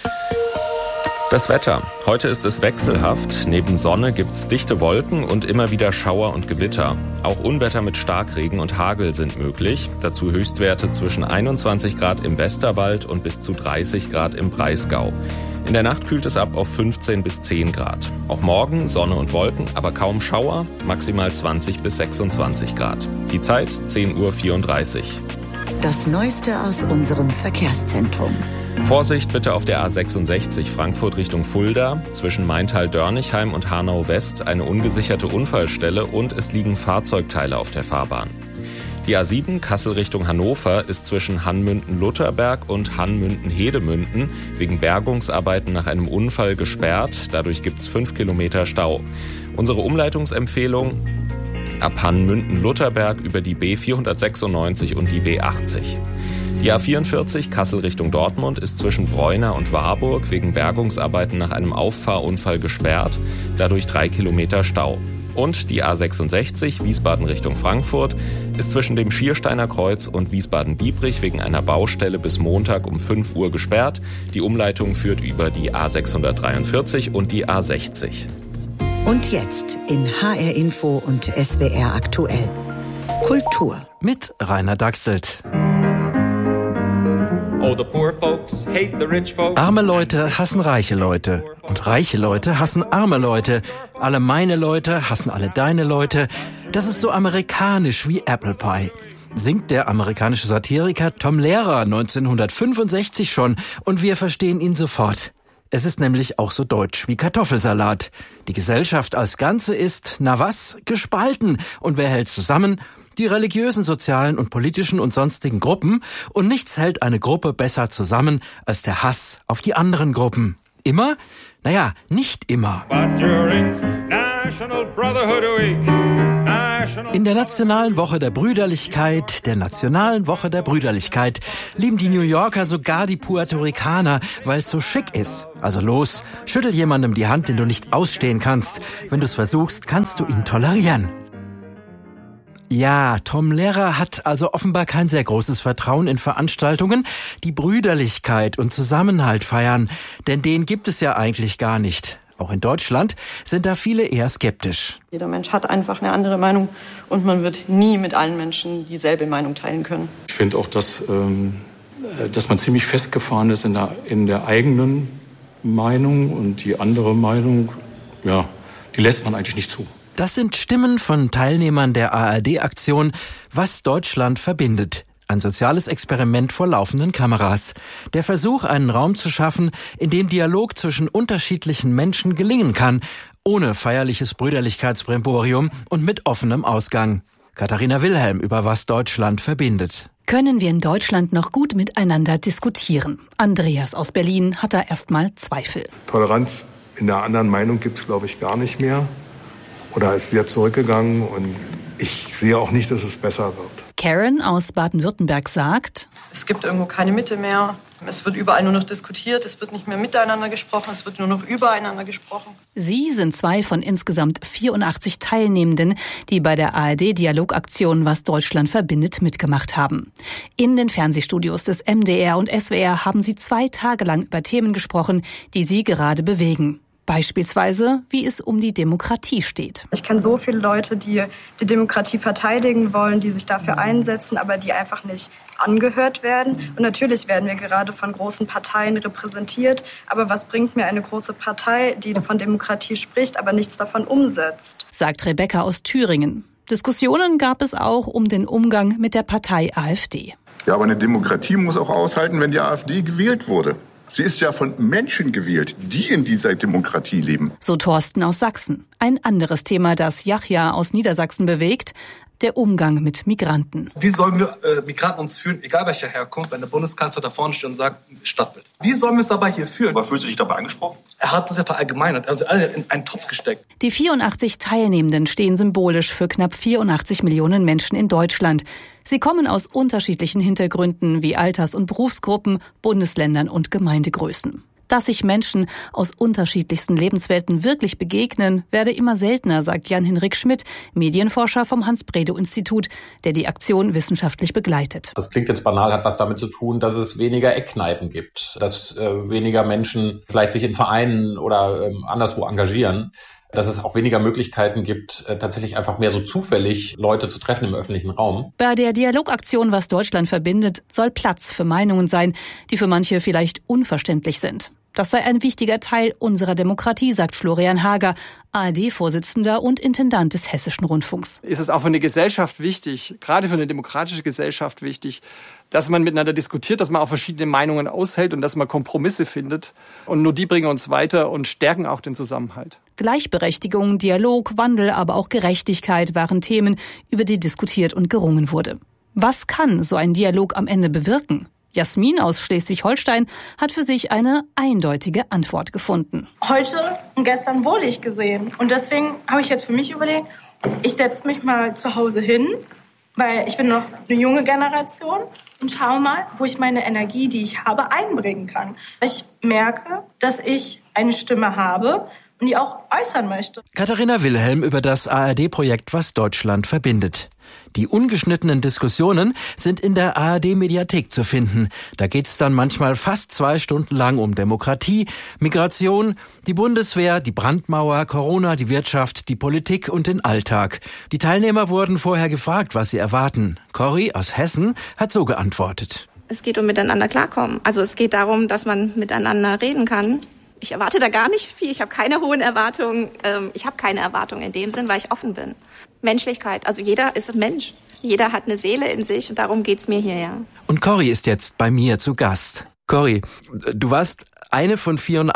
Das Wetter. Heute ist es wechselhaft. Neben Sonne gibt's dichte Wolken und immer wieder Schauer und Gewitter. Auch Unwetter mit Starkregen und Hagel sind möglich. Dazu Höchstwerte zwischen 21 Grad im Westerwald und bis zu 30 Grad im Breisgau. In der Nacht kühlt es ab auf 15 bis 10 Grad. Auch morgen Sonne und Wolken, aber kaum Schauer, maximal 20 bis 26 Grad. Die Zeit 10.34 Uhr. Das Neueste aus unserem Verkehrszentrum. Vorsicht bitte auf der A66 Frankfurt Richtung Fulda. Zwischen Maintal-Dörnigheim und Hanau-West eine ungesicherte Unfallstelle und es liegen Fahrzeugteile auf der Fahrbahn. Die A7 Kassel Richtung Hannover ist zwischen Hannmünden-Lutherberg und Hannmünden-Hedemünden wegen Bergungsarbeiten nach einem Unfall gesperrt. Dadurch gibt's 5 Kilometer Stau. Unsere Umleitungsempfehlung: ab Hannmünden-Lutherberg über die B496 und die B80. Die A44 Kassel Richtung Dortmund ist zwischen Bräuna und Warburg wegen Bergungsarbeiten nach einem Auffahrunfall gesperrt, dadurch 3 Kilometer Stau. Und die A66 Wiesbaden Richtung Frankfurt ist zwischen dem Schiersteiner Kreuz und Wiesbaden-Biebrich wegen einer Baustelle bis Montag um 5 Uhr gesperrt. Die Umleitung führt über die A643 und die A60. Und jetzt in HR Info und SWR aktuell. Kultur. Mit Rainer Dachselt. Arme Leute hassen reiche Leute und reiche Leute hassen arme Leute. Alle meine Leute hassen alle deine Leute. Das ist so amerikanisch wie Apple Pie. Singt der amerikanische Satiriker Tom Lehrer 1965 schon und wir verstehen ihn sofort. Es ist nämlich auch so deutsch wie Kartoffelsalat. Die Gesellschaft als Ganze ist, na was, gespalten. Und wer hält zusammen? Die religiösen, sozialen und politischen und sonstigen Gruppen. Und nichts hält eine Gruppe besser zusammen als der Hass auf die anderen Gruppen. Immer? Naja, nicht immer. In der Nationalen Woche der Brüderlichkeit, lieben die New Yorker sogar die Puerto Ricaner, weil es so schick ist. Also los, schüttel jemandem die Hand, den du nicht ausstehen kannst. Wenn du es versuchst, kannst du ihn tolerieren. Ja, Tom Lehrer hat also offenbar kein sehr großes Vertrauen in Veranstaltungen, die Brüderlichkeit und Zusammenhalt feiern, denn den gibt es ja eigentlich gar nicht. Auch in Deutschland sind da viele eher skeptisch. Jeder Mensch hat einfach eine andere Meinung und man wird nie mit allen Menschen dieselbe Meinung teilen können. Ich finde auch, dass man ziemlich festgefahren ist in der eigenen Meinung und die andere Meinung, ja, die lässt man eigentlich nicht zu. Das sind Stimmen von Teilnehmern der ARD-Aktion Was Deutschland verbindet. Ein soziales Experiment vor laufenden Kameras. Der Versuch, einen Raum zu schaffen, in dem Dialog zwischen unterschiedlichen Menschen gelingen kann, ohne feierliches Brüderlichkeitsbrimborium und mit offenem Ausgang. Katharina Wilhelm über Was Deutschland verbindet. Können wir in Deutschland noch gut miteinander diskutieren? Andreas aus Berlin hat da erstmal Zweifel. Toleranz in der anderen Meinung gibt es, glaube ich, gar nicht mehr. Oder ist sehr zurückgegangen und ich sehe auch nicht, dass es besser wird. Karen aus Baden-Württemberg sagt: Es gibt irgendwo keine Mitte mehr. Es wird überall nur noch diskutiert. Es wird nicht mehr miteinander gesprochen. Es wird nur noch übereinander gesprochen. Sie sind 2 von insgesamt 84 Teilnehmenden, die bei der ARD-Dialogaktion Was Deutschland verbindet mitgemacht haben. In den Fernsehstudios des MDR und SWR haben sie 2 Tage lang über Themen gesprochen, die sie gerade bewegen. Beispielsweise, wie es um die Demokratie steht. Ich kenne so viele Leute, die die Demokratie verteidigen wollen, die sich dafür einsetzen, aber die einfach nicht angehört werden. Und natürlich werden wir gerade von großen Parteien repräsentiert. Aber was bringt mir eine große Partei, die von Demokratie spricht, aber nichts davon umsetzt? Sagt Rebecca aus Thüringen. Diskussionen gab es auch um den Umgang mit der Partei AfD. Ja, aber eine Demokratie muss auch aushalten, wenn die AfD gewählt wurde. Sie ist ja von Menschen gewählt, die in dieser Demokratie leben. So Thorsten aus Sachsen. Ein anderes Thema, das Yahya aus Niedersachsen bewegt: der Umgang mit Migranten. Wie sollen wir Migranten uns fühlen, egal welcher Herkunft, wenn der Bundeskanzler da vorne steht und sagt, Stadtbild? Wie sollen wir es dabei hier fühlen? Aber fühlst du dich dabei angesprochen? Er hat das ja verallgemeinert, also alle in einen Topf gesteckt. Die 84 Teilnehmenden stehen symbolisch für knapp 84 Millionen Menschen in Deutschland. Sie kommen aus unterschiedlichen Hintergründen wie Alters- und Berufsgruppen, Bundesländern und Gemeindegrößen. Dass sich Menschen aus unterschiedlichsten Lebenswelten wirklich begegnen, werde immer seltener, sagt Jan-Henrik Schmidt, Medienforscher vom Hans-Bredow-Institut, der die Aktion wissenschaftlich begleitet. Das klingt jetzt banal, hat was damit zu tun, dass es weniger Eckkneipen gibt, dass weniger Menschen vielleicht sich in Vereinen oder anderswo engagieren. Dass es auch weniger Möglichkeiten gibt, tatsächlich einfach mehr so zufällig Leute zu treffen im öffentlichen Raum. Bei der Dialogaktion Was Deutschland verbindet soll Platz für Meinungen sein, die für manche vielleicht unverständlich sind. Das sei ein wichtiger Teil unserer Demokratie, sagt Florian Hager, ARD-Vorsitzender und Intendant des Hessischen Rundfunks. Ist es auch für eine Gesellschaft wichtig, gerade für eine demokratische Gesellschaft wichtig, dass man miteinander diskutiert, dass man auch verschiedene Meinungen aushält und dass man Kompromisse findet. Und nur die bringen uns weiter und stärken auch den Zusammenhalt. Gleichberechtigung, Dialog, Wandel, aber auch Gerechtigkeit waren Themen, über die diskutiert und gerungen wurde. Was kann so ein Dialog am Ende bewirken? Jasmin aus Schleswig-Holstein hat für sich eine eindeutige Antwort gefunden. Heute und gestern wurde ich gesehen. Und deswegen habe ich jetzt für mich überlegt, ich setze mich mal zu Hause hin, weil ich bin noch eine junge Generation und schaue mal, wo ich meine Energie, die ich habe, einbringen kann. Ich merke, dass ich eine Stimme habe und die auch äußern möchte. Katharina Wilhelm über das ARD-Projekt Was Deutschland verbindet. Die ungeschnittenen Diskussionen sind in der ARD-Mediathek zu finden. Da geht's dann manchmal fast 2 Stunden lang um Demokratie, Migration, die Bundeswehr, die Brandmauer, Corona, die Wirtschaft, die Politik und den Alltag. Die Teilnehmer wurden vorher gefragt, was sie erwarten. Corrie aus Hessen hat so geantwortet. Es geht um miteinander klarkommen. Also es geht darum, dass man miteinander reden kann. Ich erwarte da gar nicht viel. Ich habe keine hohen Erwartungen. Ich habe keine Erwartungen in dem Sinn, weil ich offen bin. Menschlichkeit. Also jeder ist ein Mensch. Jeder hat eine Seele in sich und darum geht's mir hier, ja. Und Corrie ist jetzt bei mir zu Gast. Corrie, du warst eine von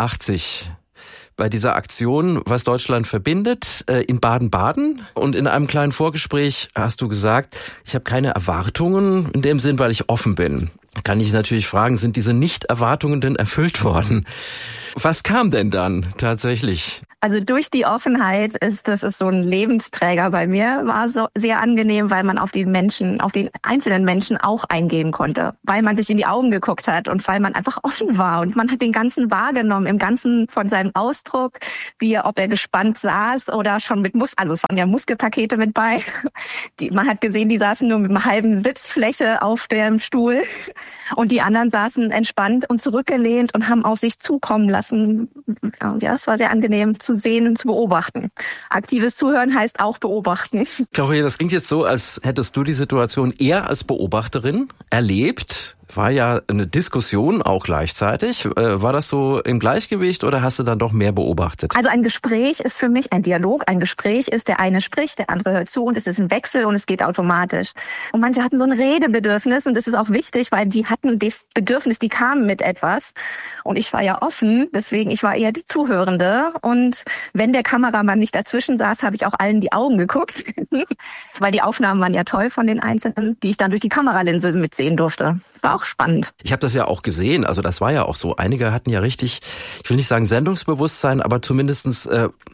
84 bei dieser Aktion, was Deutschland verbindet, in Baden-Baden. Und in einem kleinen Vorgespräch hast du gesagt, ich habe keine Erwartungen in dem Sinn, weil ich offen bin. Kann ich natürlich fragen, sind diese Nicht-Erwartungen denn erfüllt worden? Was kam denn dann tatsächlich? Also durch die Offenheit das ist so ein Lebensträger bei mir, war so sehr angenehm, weil man auf die Menschen, auf den einzelnen Menschen auch eingehen konnte, weil man sich in die Augen geguckt hat und weil man einfach offen war und man hat den Ganzen wahrgenommen, im Ganzen von seinem Ausdruck, ob er gespannt saß oder schon mit also es waren ja Muskelpakete mit bei. Man hat gesehen, die saßen nur mit einer halben Sitzfläche auf dem Stuhl und die anderen saßen entspannt und zurückgelehnt und haben auf sich zukommen lassen. Ja, es war sehr angenehm zu sehen und zu beobachten. Aktives Zuhören heißt auch beobachten. Gloria, das klingt jetzt so, als hättest du die Situation eher als Beobachterin erlebt. War ja eine Diskussion auch gleichzeitig. War das so im Gleichgewicht oder hast du dann doch mehr beobachtet? Also ein Gespräch ist für mich ein Dialog. Ein Gespräch ist, der eine spricht, der andere hört zu und es ist ein Wechsel und es geht automatisch. Und manche hatten so ein Redebedürfnis und das ist auch wichtig, weil die hatten das Bedürfnis, die kamen mit etwas. Und ich war ja offen, deswegen ich war eher die Zuhörende. Und wenn der Kameramann nicht dazwischen saß, habe ich auch allen in die Augen geguckt. Weil die Aufnahmen waren ja toll von den Einzelnen, die ich dann durch die Kameralinse mitsehen durfte. War auch spannend. Ich habe das ja auch gesehen, also das war ja auch so. Einige hatten ja richtig, ich will nicht sagen Sendungsbewusstsein, aber zumindestens,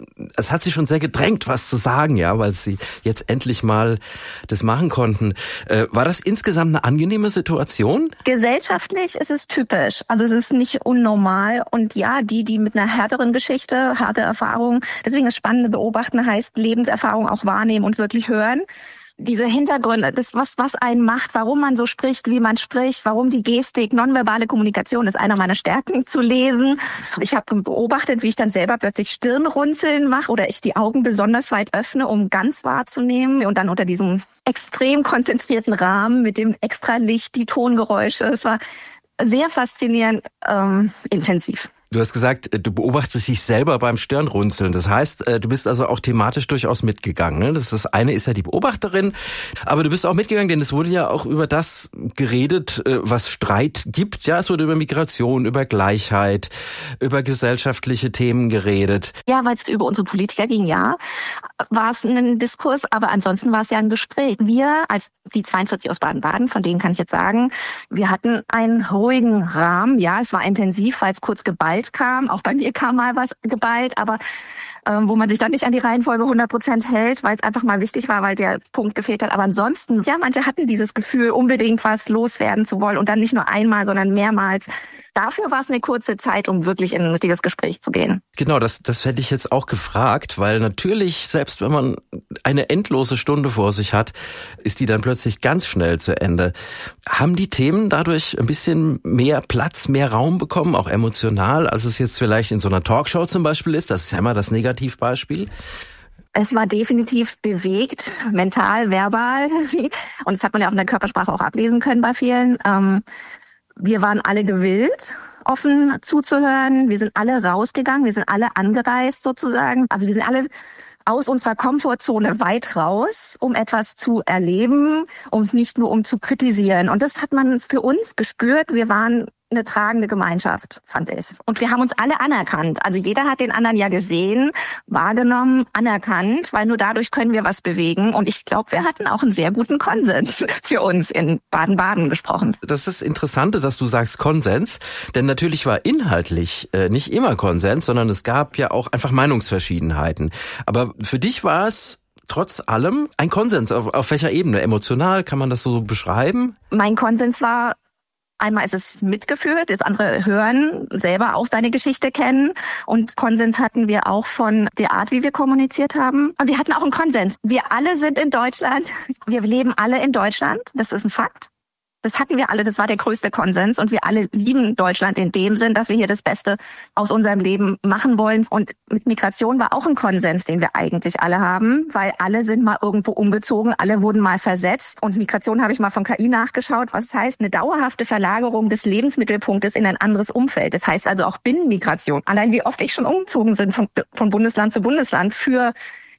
es hat sie schon sehr gedrängt, was zu sagen, ja, weil sie jetzt endlich mal das machen konnten. War das insgesamt eine angenehme Situation? Gesellschaftlich ist es typisch, also es ist nicht unnormal und ja, die mit einer härteren Geschichte, harte Erfahrung, deswegen das spannende Beobachten heißt Lebenserfahrung auch wahrnehmen und wirklich hören. Diese Hintergründe, das was einen macht, warum man so spricht, wie man spricht, warum die Gestik, nonverbale Kommunikation ist einer meiner Stärken zu lesen. Ich habe beobachtet, wie ich dann selber plötzlich Stirnrunzeln mache oder ich die Augen besonders weit öffne, um ganz wahrzunehmen und dann unter diesem extrem konzentrierten Rahmen mit dem extra Licht, die Tongeräusche. Es war sehr faszinierend, intensiv. Du hast gesagt, du beobachtest dich selber beim Stirnrunzeln. Das heißt, du bist also auch thematisch durchaus mitgegangen. Ne? Das eine ist ja die Beobachterin, aber du bist auch mitgegangen, denn es wurde ja auch über das geredet, was Streit gibt. Ja, es wurde über Migration, über Gleichheit, über gesellschaftliche Themen geredet. Ja, weil es über unsere Politiker ging, ja, war es ein Diskurs, aber ansonsten war es ja ein Gespräch. Wir, als die 42 aus Baden-Baden, von denen kann ich jetzt sagen, wir hatten einen ruhigen Rahmen. Ja, es war intensiv, weil es kurz geballt kam. Auch bei mir kam mal was geballt, aber wo man sich dann nicht an die Reihenfolge 100% hält, weil es einfach mal wichtig war, weil der Punkt gefehlt hat. Aber ansonsten, ja, manche hatten dieses Gefühl, unbedingt was loswerden zu wollen und dann nicht nur einmal, sondern mehrmals. Dafür war es eine kurze Zeit, um wirklich in ein richtiges Gespräch zu gehen. Genau, das hätte ich jetzt auch gefragt, weil natürlich, selbst wenn man eine endlose Stunde vor sich hat, ist die dann plötzlich ganz schnell zu Ende. Haben die Themen dadurch ein bisschen mehr Platz, mehr Raum bekommen, auch emotional, als es jetzt vielleicht in so einer Talkshow zum Beispiel ist? Das ist ja immer das Negativbeispiel. Es war definitiv bewegt, mental, verbal. Und das hat man ja auch in der Körpersprache auch ablesen können bei vielen. Wir waren alle gewillt, offen zuzuhören. Wir sind alle rausgegangen. Wir sind alle angereist sozusagen. Also wir sind alle aus unserer Komfortzone weit raus, um etwas zu erleben, nicht nur um zu kritisieren. Und das hat man für uns gespürt. Wir waren eine tragende Gemeinschaft, fand ich. Und wir haben uns alle anerkannt. Also jeder hat den anderen ja gesehen, wahrgenommen, anerkannt, weil nur dadurch können wir was bewegen. Und ich glaube, wir hatten auch einen sehr guten Konsens für uns in Baden-Baden gesprochen. Das ist das Interessante, dass du sagst Konsens, denn natürlich war inhaltlich nicht immer Konsens, sondern es gab ja auch einfach Meinungsverschiedenheiten. Aber für dich war es trotz allem ein Konsens. Auf welcher Ebene? Emotional, kann man das so beschreiben? Mein Konsens war, einmal ist es mitgeführt, das andere hören, selber auch seine Geschichte kennen. Und Konsens hatten wir auch von der Art, wie wir kommuniziert haben. Und wir hatten auch einen Konsens. Wir alle sind in Deutschland. Wir leben alle in Deutschland. Das ist ein Fakt. Das hatten wir alle, das war der größte Konsens. Und wir alle lieben Deutschland in dem Sinn, dass wir hier das Beste aus unserem Leben machen wollen. Und mit Migration war auch ein Konsens, den wir eigentlich alle haben, weil alle sind mal irgendwo umgezogen, alle wurden mal versetzt. Und Migration habe ich mal von KI nachgeschaut, was heißt eine dauerhafte Verlagerung des Lebensmittelpunktes in ein anderes Umfeld. Das heißt also auch Binnenmigration. Allein wie oft ich schon umgezogen bin von Bundesland zu Bundesland für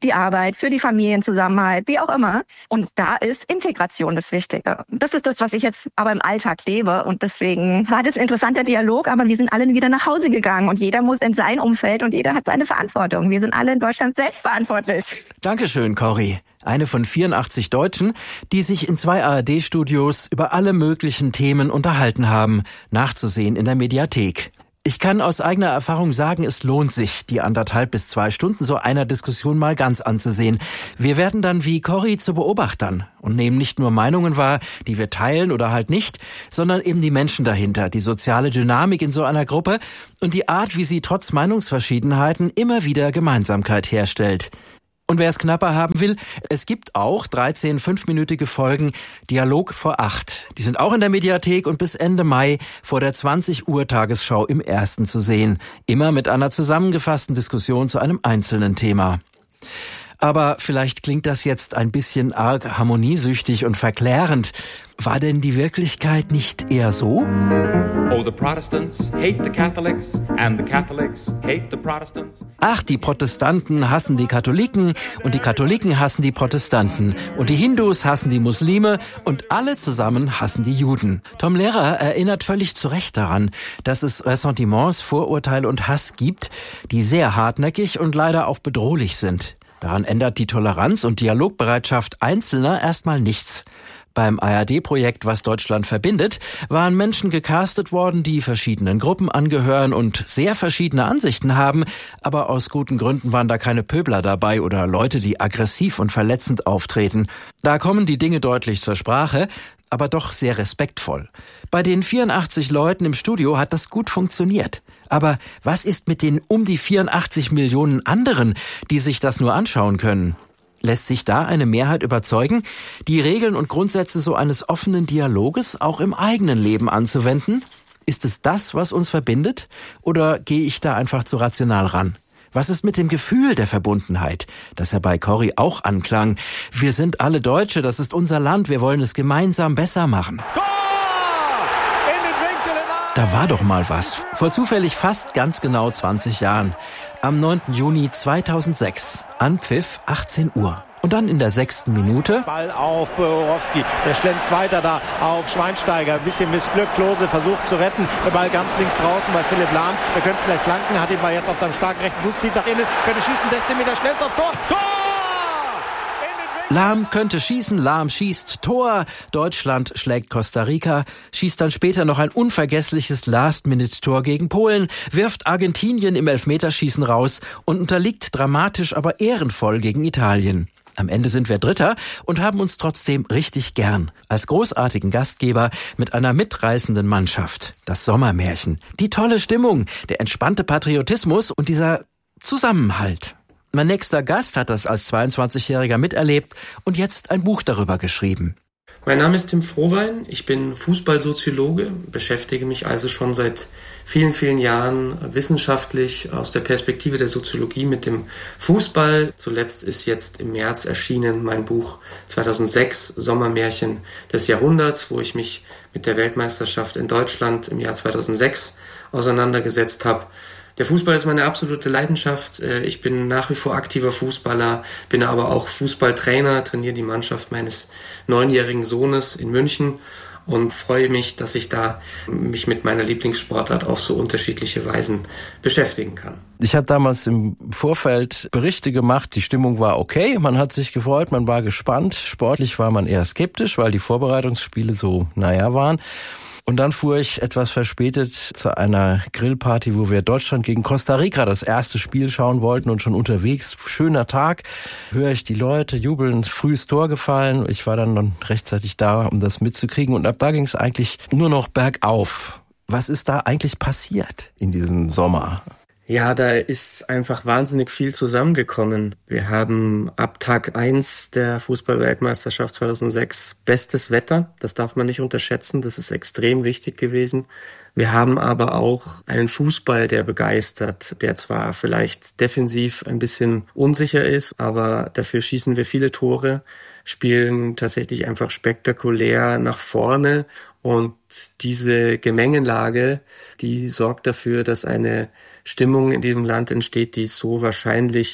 die Arbeit, für die Familienzusammenhalt, wie auch immer. Und da ist Integration das Wichtige. Das ist das, was ich jetzt aber im Alltag lebe. Und deswegen war das ein interessanter Dialog, aber wir sind alle wieder nach Hause gegangen. Und jeder muss in sein Umfeld und jeder hat seine Verantwortung. Wir sind alle in Deutschland selbst verantwortlich. Dankeschön, Corrie. Eine von 84 Deutschen, die sich in 2 ARD-Studios über alle möglichen Themen unterhalten haben, nachzusehen in der Mediathek. Ich kann aus eigener Erfahrung sagen, es lohnt sich, die 1,5 bis 2 Stunden so einer Diskussion mal ganz anzusehen. Wir werden dann wie Corrie zu Beobachtern und nehmen nicht nur Meinungen wahr, die wir teilen oder halt nicht, sondern eben die Menschen dahinter, die soziale Dynamik in so einer Gruppe und die Art, wie sie trotz Meinungsverschiedenheiten immer wieder Gemeinsamkeit herstellt. Und wer es knapper haben will, es gibt auch 13 5-minütige Folgen Dialog vor 8. Die sind auch in der Mediathek und bis Ende Mai vor der 20 Uhr Tagesschau im Ersten zu sehen. Immer mit einer zusammengefassten Diskussion zu einem einzelnen Thema. Aber vielleicht klingt das jetzt ein bisschen arg harmoniesüchtig und verklärend. War denn die Wirklichkeit nicht eher so? Oh, the Protestants hate the Catholics and the Catholics hate the Protestants. Ach, die Protestanten hassen die Katholiken und die Katholiken hassen die Protestanten und die Hindus hassen die Muslime und alle zusammen hassen die Juden. Tom Lehrer erinnert völlig zu Recht daran, dass es Ressentiments, Vorurteile und Hass gibt, die sehr hartnäckig und leider auch bedrohlich sind. Daran ändert die Toleranz und Dialogbereitschaft Einzelner erstmal nichts. Beim ARD-Projekt Was Deutschland verbindet waren Menschen gecastet worden, die verschiedenen Gruppen angehören und sehr verschiedene Ansichten haben, aber aus guten Gründen waren da keine Pöbler dabei oder Leute, die aggressiv und verletzend auftreten. Da kommen die Dinge deutlich zur Sprache, aber doch sehr respektvoll. Bei den 84 Leuten im Studio hat das gut funktioniert. Aber was ist mit den um die 84 Millionen anderen, die sich das nur anschauen können? Lässt sich da eine Mehrheit überzeugen, die Regeln und Grundsätze so eines offenen Dialoges auch im eigenen Leben anzuwenden? Ist es das, was uns verbindet? Oder gehe ich da einfach zu rational ran? Was ist mit dem Gefühl der Verbundenheit, das ja bei Corrie auch anklang? Wir sind alle Deutsche, das ist unser Land, wir wollen es gemeinsam besser machen. Da war doch mal was. Vor zufällig fast ganz genau 20 Jahren. Am 9. Juni 2006. Anpfiff 18 Uhr. Und dann in der 6. Minute. Ball auf Borowski. Der schlänzt weiter da auf Schweinsteiger. Ein bisschen Missglück. Klose versucht zu retten. Der Ball ganz links draußen bei Philipp Lahm. Der könnte vielleicht flanken. Hat den Ball jetzt auf seinem starken rechten Fuß. Zieht nach innen. Könnte schießen. 16 Meter schnells aufs Tor. Tor! Lahm könnte schießen, Lahm schießt, Tor. Deutschland schlägt Costa Rica, schießt dann später noch ein unvergessliches Last-Minute-Tor gegen Polen, wirft Argentinien im Elfmeterschießen raus und unterliegt dramatisch, aber ehrenvoll gegen Italien. Am Ende sind wir Dritter und haben uns trotzdem richtig gern. Als großartigen Gastgeber mit einer mitreißenden Mannschaft. Das Sommermärchen, die tolle Stimmung, der entspannte Patriotismus und dieser Zusammenhalt. Mein nächster Gast hat das als 22-Jähriger miterlebt und jetzt ein Buch darüber geschrieben. Mein Name ist Tim Frohwein, ich bin Fußballsoziologe, beschäftige mich also schon seit vielen, vielen Jahren wissenschaftlich aus der Perspektive der Soziologie mit dem Fußball. Zuletzt ist jetzt im März erschienen mein Buch 2006, Sommermärchen des Jahrhunderts, wo ich mich mit der Weltmeisterschaft in Deutschland im Jahr 2006 auseinandergesetzt habe. Der Fußball ist meine absolute Leidenschaft. Ich bin nach wie vor aktiver Fußballer, bin aber auch Fußballtrainer, trainiere die Mannschaft meines 9-jährigen Sohnes in München und freue mich, dass ich da mich mit meiner Lieblingssportart auf so unterschiedliche Weisen beschäftigen kann. Ich habe damals im Vorfeld Berichte gemacht, die Stimmung war okay, man hat sich gefreut, man war gespannt. Sportlich war man eher skeptisch, weil die Vorbereitungsspiele so waren. Und dann fuhr ich etwas verspätet zu einer Grillparty, wo wir Deutschland gegen Costa Rica das erste Spiel schauen wollten und schon unterwegs, schöner Tag, höre ich die Leute jubeln, frühes Tor gefallen. Ich war dann rechtzeitig da, um das mitzukriegen und ab da ging es eigentlich nur noch bergauf. Was ist da eigentlich passiert in diesem Sommer? Ja, da ist einfach wahnsinnig viel zusammengekommen. Wir haben ab Tag 1 der Fußball-Weltmeisterschaft 2006 bestes Wetter. Das darf man nicht unterschätzen. Das ist extrem wichtig gewesen. Wir haben aber auch einen Fußball, der begeistert, der zwar vielleicht defensiv ein bisschen unsicher ist, aber dafür schießen wir viele Tore, spielen tatsächlich einfach spektakulär nach vorne. Und diese Gemengelage, die sorgt dafür, dass eine Stimmung in diesem Land entsteht, die es so wahrscheinlich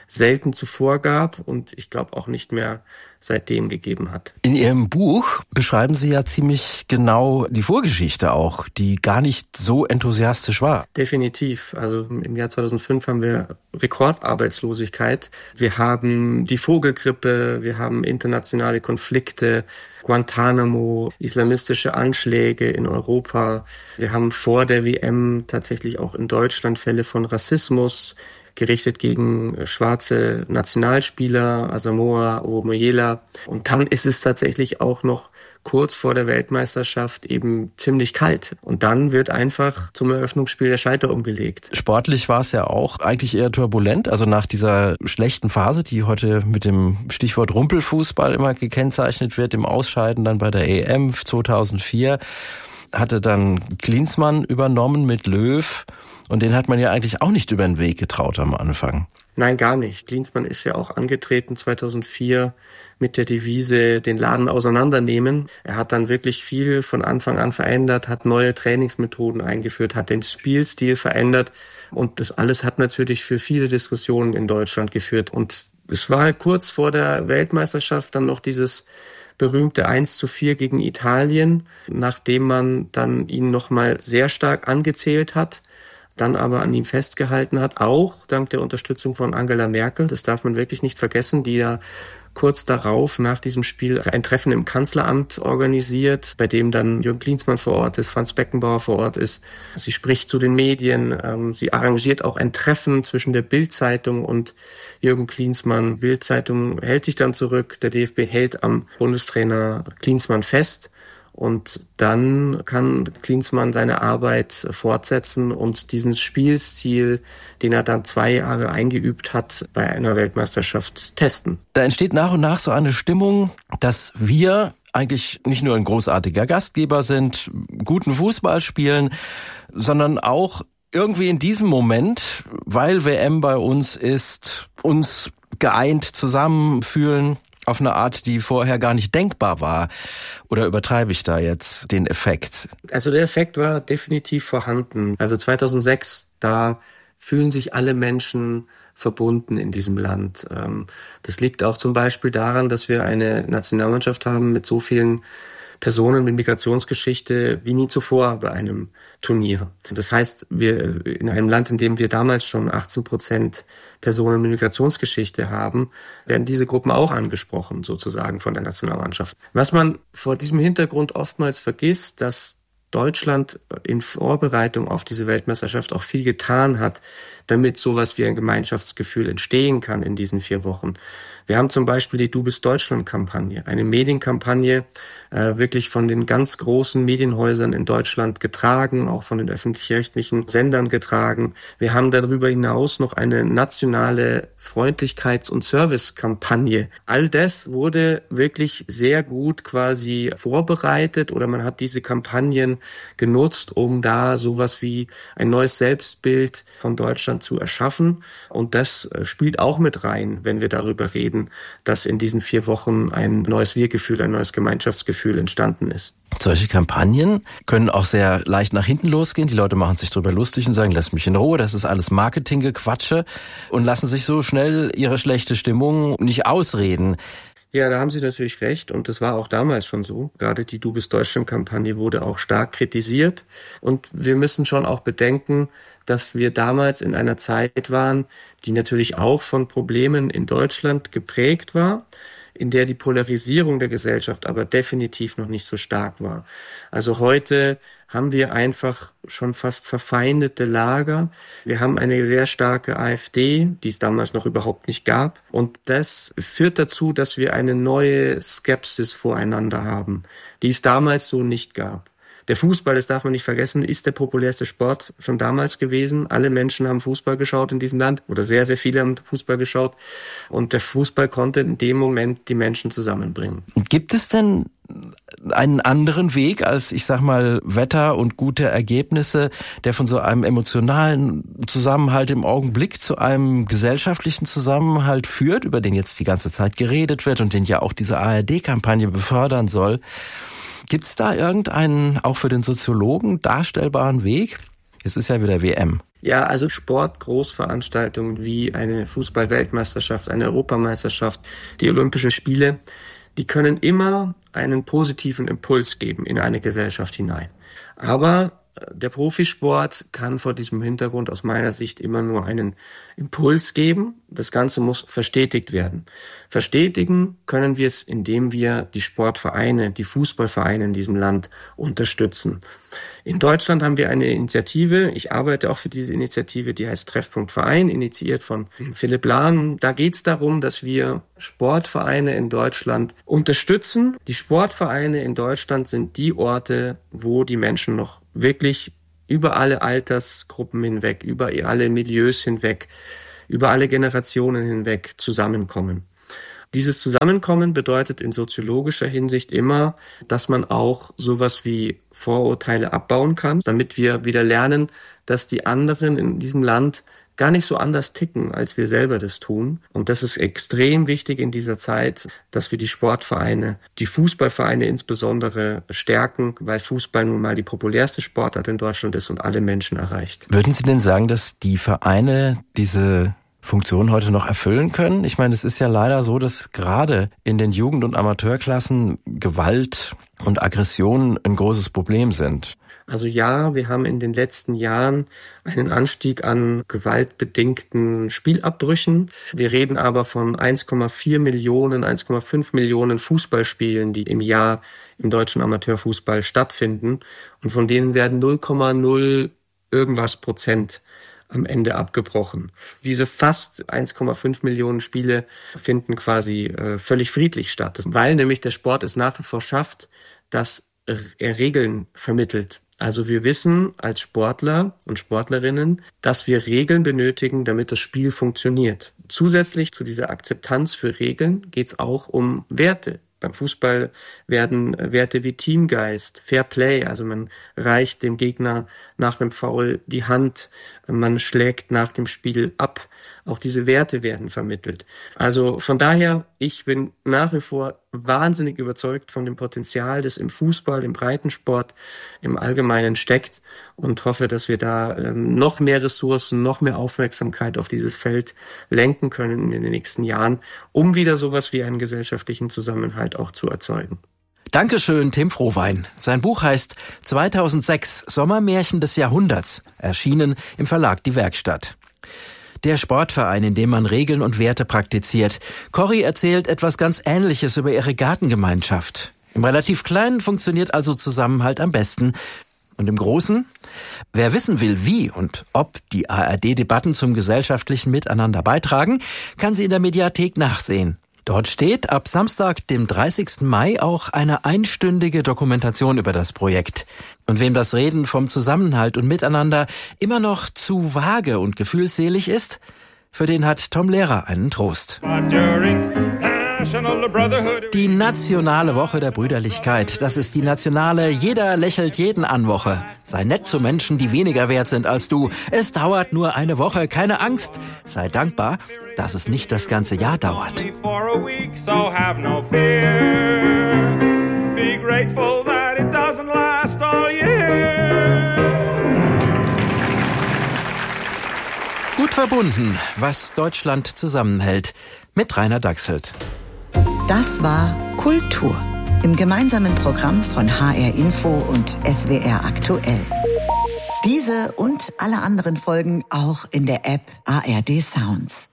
selten zuvor gab und ich glaube auch nicht mehr seitdem gegeben hat. In Ihrem Buch beschreiben Sie ja ziemlich genau die Vorgeschichte auch, die gar nicht so enthusiastisch war. Definitiv. Also im Jahr 2005 haben wir Rekordarbeitslosigkeit. Wir haben die Vogelgrippe, wir haben internationale Konflikte, Guantanamo, islamistische Anschläge in Europa. Wir haben vor der WM tatsächlich auch in Deutschland Fälle von Rassismus, gerichtet gegen schwarze Nationalspieler, Asamoah, Omoyela. Und dann ist es tatsächlich auch noch kurz vor der Weltmeisterschaft eben ziemlich kalt. Und dann wird einfach zum Eröffnungsspiel der Schalter umgelegt. Sportlich war es ja auch eigentlich eher turbulent. Also nach dieser schlechten Phase, die heute mit dem Stichwort Rumpelfußball immer gekennzeichnet wird, im Ausscheiden dann bei der EM 2004, hatte dann Klinsmann übernommen mit Löw. Und den hat man ja eigentlich auch nicht über den Weg getraut am Anfang. Nein, gar nicht. Klinsmann ist ja auch angetreten 2004 mit der Devise, den Laden auseinandernehmen. Er hat dann wirklich viel von Anfang an verändert, hat neue Trainingsmethoden eingeführt, hat den Spielstil verändert. Und das alles hat natürlich für viele Diskussionen in Deutschland geführt. Und es war kurz vor der Weltmeisterschaft dann noch dieses berühmte 1:4 gegen Italien, nachdem man dann ihn nochmal sehr stark angezählt hat, dann aber an ihm festgehalten hat, auch dank der Unterstützung von Angela Merkel. Das darf man wirklich nicht vergessen, die ja kurz darauf, nach diesem Spiel, ein Treffen im Kanzleramt organisiert, bei dem dann Jürgen Klinsmann vor Ort ist, Franz Beckenbauer vor Ort ist. Sie spricht zu den Medien, sie arrangiert auch ein Treffen zwischen der Bild-Zeitung und Jürgen Klinsmann. Bild-Zeitung hält sich dann zurück, der DFB hält am Bundestrainer Klinsmann fest. Und dann kann Klinsmann seine Arbeit fortsetzen und diesen Spielstil, den er dann 2 Jahre eingeübt hat, bei einer Weltmeisterschaft testen. Da entsteht nach und nach so eine Stimmung, dass wir eigentlich nicht nur ein großartiger Gastgeber sind, guten Fußball spielen, sondern auch irgendwie in diesem Moment, weil WM bei uns ist, uns geeint zusammenfühlen. Auf eine Art, die vorher gar nicht denkbar war. Oder übertreibe ich da jetzt den Effekt? Also der Effekt war definitiv vorhanden. Also 2006, da fühlen sich alle Menschen verbunden in diesem Land. Das liegt auch zum Beispiel daran, dass wir eine Nationalmannschaft haben mit so vielen Personen mit Migrationsgeschichte wie nie zuvor bei einem Turnier. Das heißt, wir in einem Land, in dem wir damals schon 18% Personen mit Migrationsgeschichte haben, werden diese Gruppen auch angesprochen, sozusagen von der Nationalmannschaft. Was man vor diesem Hintergrund oftmals vergisst, dass Deutschland in Vorbereitung auf diese Weltmeisterschaft auch viel getan hat, damit sowas wie ein Gemeinschaftsgefühl entstehen kann in diesen 4 Wochen. Wir haben zum Beispiel die Du bist Deutschland-Kampagne, eine Medienkampagne, wirklich von den ganz großen Medienhäusern in Deutschland getragen, auch von den öffentlich-rechtlichen Sendern getragen. Wir haben darüber hinaus noch eine nationale Freundlichkeits- und Service-Kampagne. All das wurde wirklich sehr gut quasi vorbereitet oder man hat diese Kampagnen genutzt, um da sowas wie ein neues Selbstbild von Deutschland zu erschaffen. Und das spielt auch mit rein, wenn wir darüber reden, dass in diesen 4 Wochen ein neues Wir-Gefühl, ein neues Gemeinschaftsgefühl entstanden ist. Solche Kampagnen können auch sehr leicht nach hinten losgehen. Die Leute machen sich darüber lustig und sagen, lass mich in Ruhe, das ist alles Marketinggequatsche und lassen sich so schnell ihre schlechte Stimmung nicht ausreden. Ja, da haben Sie natürlich recht und das war auch damals schon so. Gerade die Du bist Deutschland-Kampagne wurde auch stark kritisiert und wir müssen schon auch bedenken, dass wir damals in einer Zeit waren, die natürlich auch von Problemen in Deutschland geprägt war, in der die Polarisierung der Gesellschaft aber definitiv noch nicht so stark war. Also heute haben wir einfach schon fast verfeindete Lager. Wir haben eine sehr starke AfD, die es damals noch überhaupt nicht gab. Und das führt dazu, dass wir eine neue Skepsis voreinander haben, die es damals so nicht gab. Der Fußball, das darf man nicht vergessen, ist der populärste Sport schon damals gewesen. Alle Menschen haben Fußball geschaut in diesem Land oder sehr, sehr viele haben Fußball geschaut. Und der Fußball konnte in dem Moment die Menschen zusammenbringen. Gibt es denn einen anderen Weg als, ich sag mal, Wetter und gute Ergebnisse, der von so einem emotionalen Zusammenhalt im Augenblick zu einem gesellschaftlichen Zusammenhalt führt, über den jetzt die ganze Zeit geredet wird und den ja auch diese ARD-Kampagne befördern soll? Gibt es da irgendeinen, auch für den Soziologen, darstellbaren Weg? Es ist ja wieder WM. Ja, also Sportgroßveranstaltungen wie eine Fußball-Weltmeisterschaft, eine Europameisterschaft, die Olympischen Spiele, die können immer einen positiven Impuls geben in eine Gesellschaft hinein. Aber der Profisport kann vor diesem Hintergrund aus meiner Sicht immer nur einen Impuls geben. Das Ganze muss verstetigt werden. Verstetigen können wir es, indem wir die Sportvereine, die Fußballvereine in diesem Land unterstützen. In Deutschland haben wir eine Initiative, ich arbeite auch für diese Initiative, die heißt Treffpunkt Verein, initiiert von Philipp Lahm. Da geht es darum, dass wir Sportvereine in Deutschland unterstützen. Die Sportvereine in Deutschland sind die Orte, wo die Menschen noch wirklich über alle Altersgruppen hinweg, über alle Milieus hinweg, über alle Generationen hinweg zusammenkommen. Dieses Zusammenkommen bedeutet in soziologischer Hinsicht immer, dass man auch sowas wie Vorurteile abbauen kann, damit wir wieder lernen, dass die anderen in diesem Land gar nicht so anders ticken, als wir selber das tun. Und das ist extrem wichtig in dieser Zeit, dass wir die Sportvereine, die Fußballvereine insbesondere stärken, weil Fußball nun mal die populärste Sportart in Deutschland ist und alle Menschen erreicht. Würden Sie denn sagen, dass die Vereine diese Funktion heute noch erfüllen können? Ich meine, es ist ja leider so, dass gerade in den Jugend- und Amateurklassen Gewalt und Aggression ein großes Problem sind. Also ja, wir haben in den letzten Jahren einen Anstieg an gewaltbedingten Spielabbrüchen. Wir reden aber von 1,4 Millionen, 1,5 Millionen Fußballspielen, die im Jahr im deutschen Amateurfußball stattfinden. Und von denen werden 0,0 irgendwas Prozent am Ende abgebrochen. Diese fast 1,5 Millionen Spiele finden quasi völlig friedlich statt, weil nämlich der Sport es nach wie vor schafft, dass er Regeln vermittelt. Also wir wissen als Sportler und Sportlerinnen, dass wir Regeln benötigen, damit das Spiel funktioniert. Zusätzlich zu dieser Akzeptanz für Regeln geht es auch um Werte. Beim Fußball werden Werte wie Teamgeist, Fair Play, also man reicht dem Gegner nach einem Foul die Hand, man schlägt nach dem Spiel ab. Auch diese Werte werden vermittelt. Also von daher, ich bin nach wie vor wahnsinnig überzeugt von dem Potenzial, das im Fußball, im Breitensport, im Allgemeinen steckt und hoffe, dass wir da noch mehr Ressourcen, noch mehr Aufmerksamkeit auf dieses Feld lenken können in den nächsten Jahren, um wieder sowas wie einen gesellschaftlichen Zusammenhalt auch zu erzeugen. Dankeschön, Tim Frohwein. Sein Buch heißt 2006 Sommermärchen des Jahrhunderts, erschienen im Verlag Die Werkstatt. Der Sportverein, in dem man Regeln und Werte praktiziert. Corrie erzählt etwas ganz Ähnliches über ihre Gartengemeinschaft. Im relativ Kleinen funktioniert also Zusammenhalt am besten. Und im Großen? Wer wissen will, wie und ob die ARD-Debatten zum gesellschaftlichen Miteinander beitragen, kann sie in der Mediathek nachsehen. Dort steht ab Samstag, dem 30. Mai, auch eine einstündige Dokumentation über das Projekt. Und wem das Reden vom Zusammenhalt und Miteinander immer noch zu vage und gefühlsselig ist, für den hat Tom Lehrer einen Trost. Die nationale Woche der Brüderlichkeit, das ist die nationale Jeder lächelt jeden an Woche. Sei nett zu Menschen, die weniger wert sind als du. Es dauert nur eine Woche, keine Angst. Sei dankbar, dass es nicht das ganze Jahr dauert. Gut verbunden, was Deutschland zusammenhält, mit Rainer Dachselt. Das war Kultur im gemeinsamen Programm von HR Info und SWR Aktuell. Diese und alle anderen Folgen auch in der App ARD Sounds.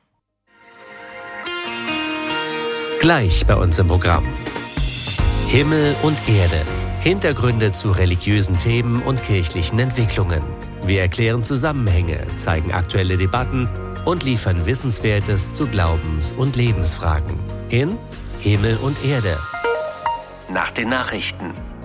Gleich bei uns im Programm. Himmel und Erde. Hintergründe zu religiösen Themen und kirchlichen Entwicklungen. Wir erklären Zusammenhänge, zeigen aktuelle Debatten und liefern Wissenswertes zu Glaubens- und Lebensfragen. In Himmel und Erde. Nach den Nachrichten.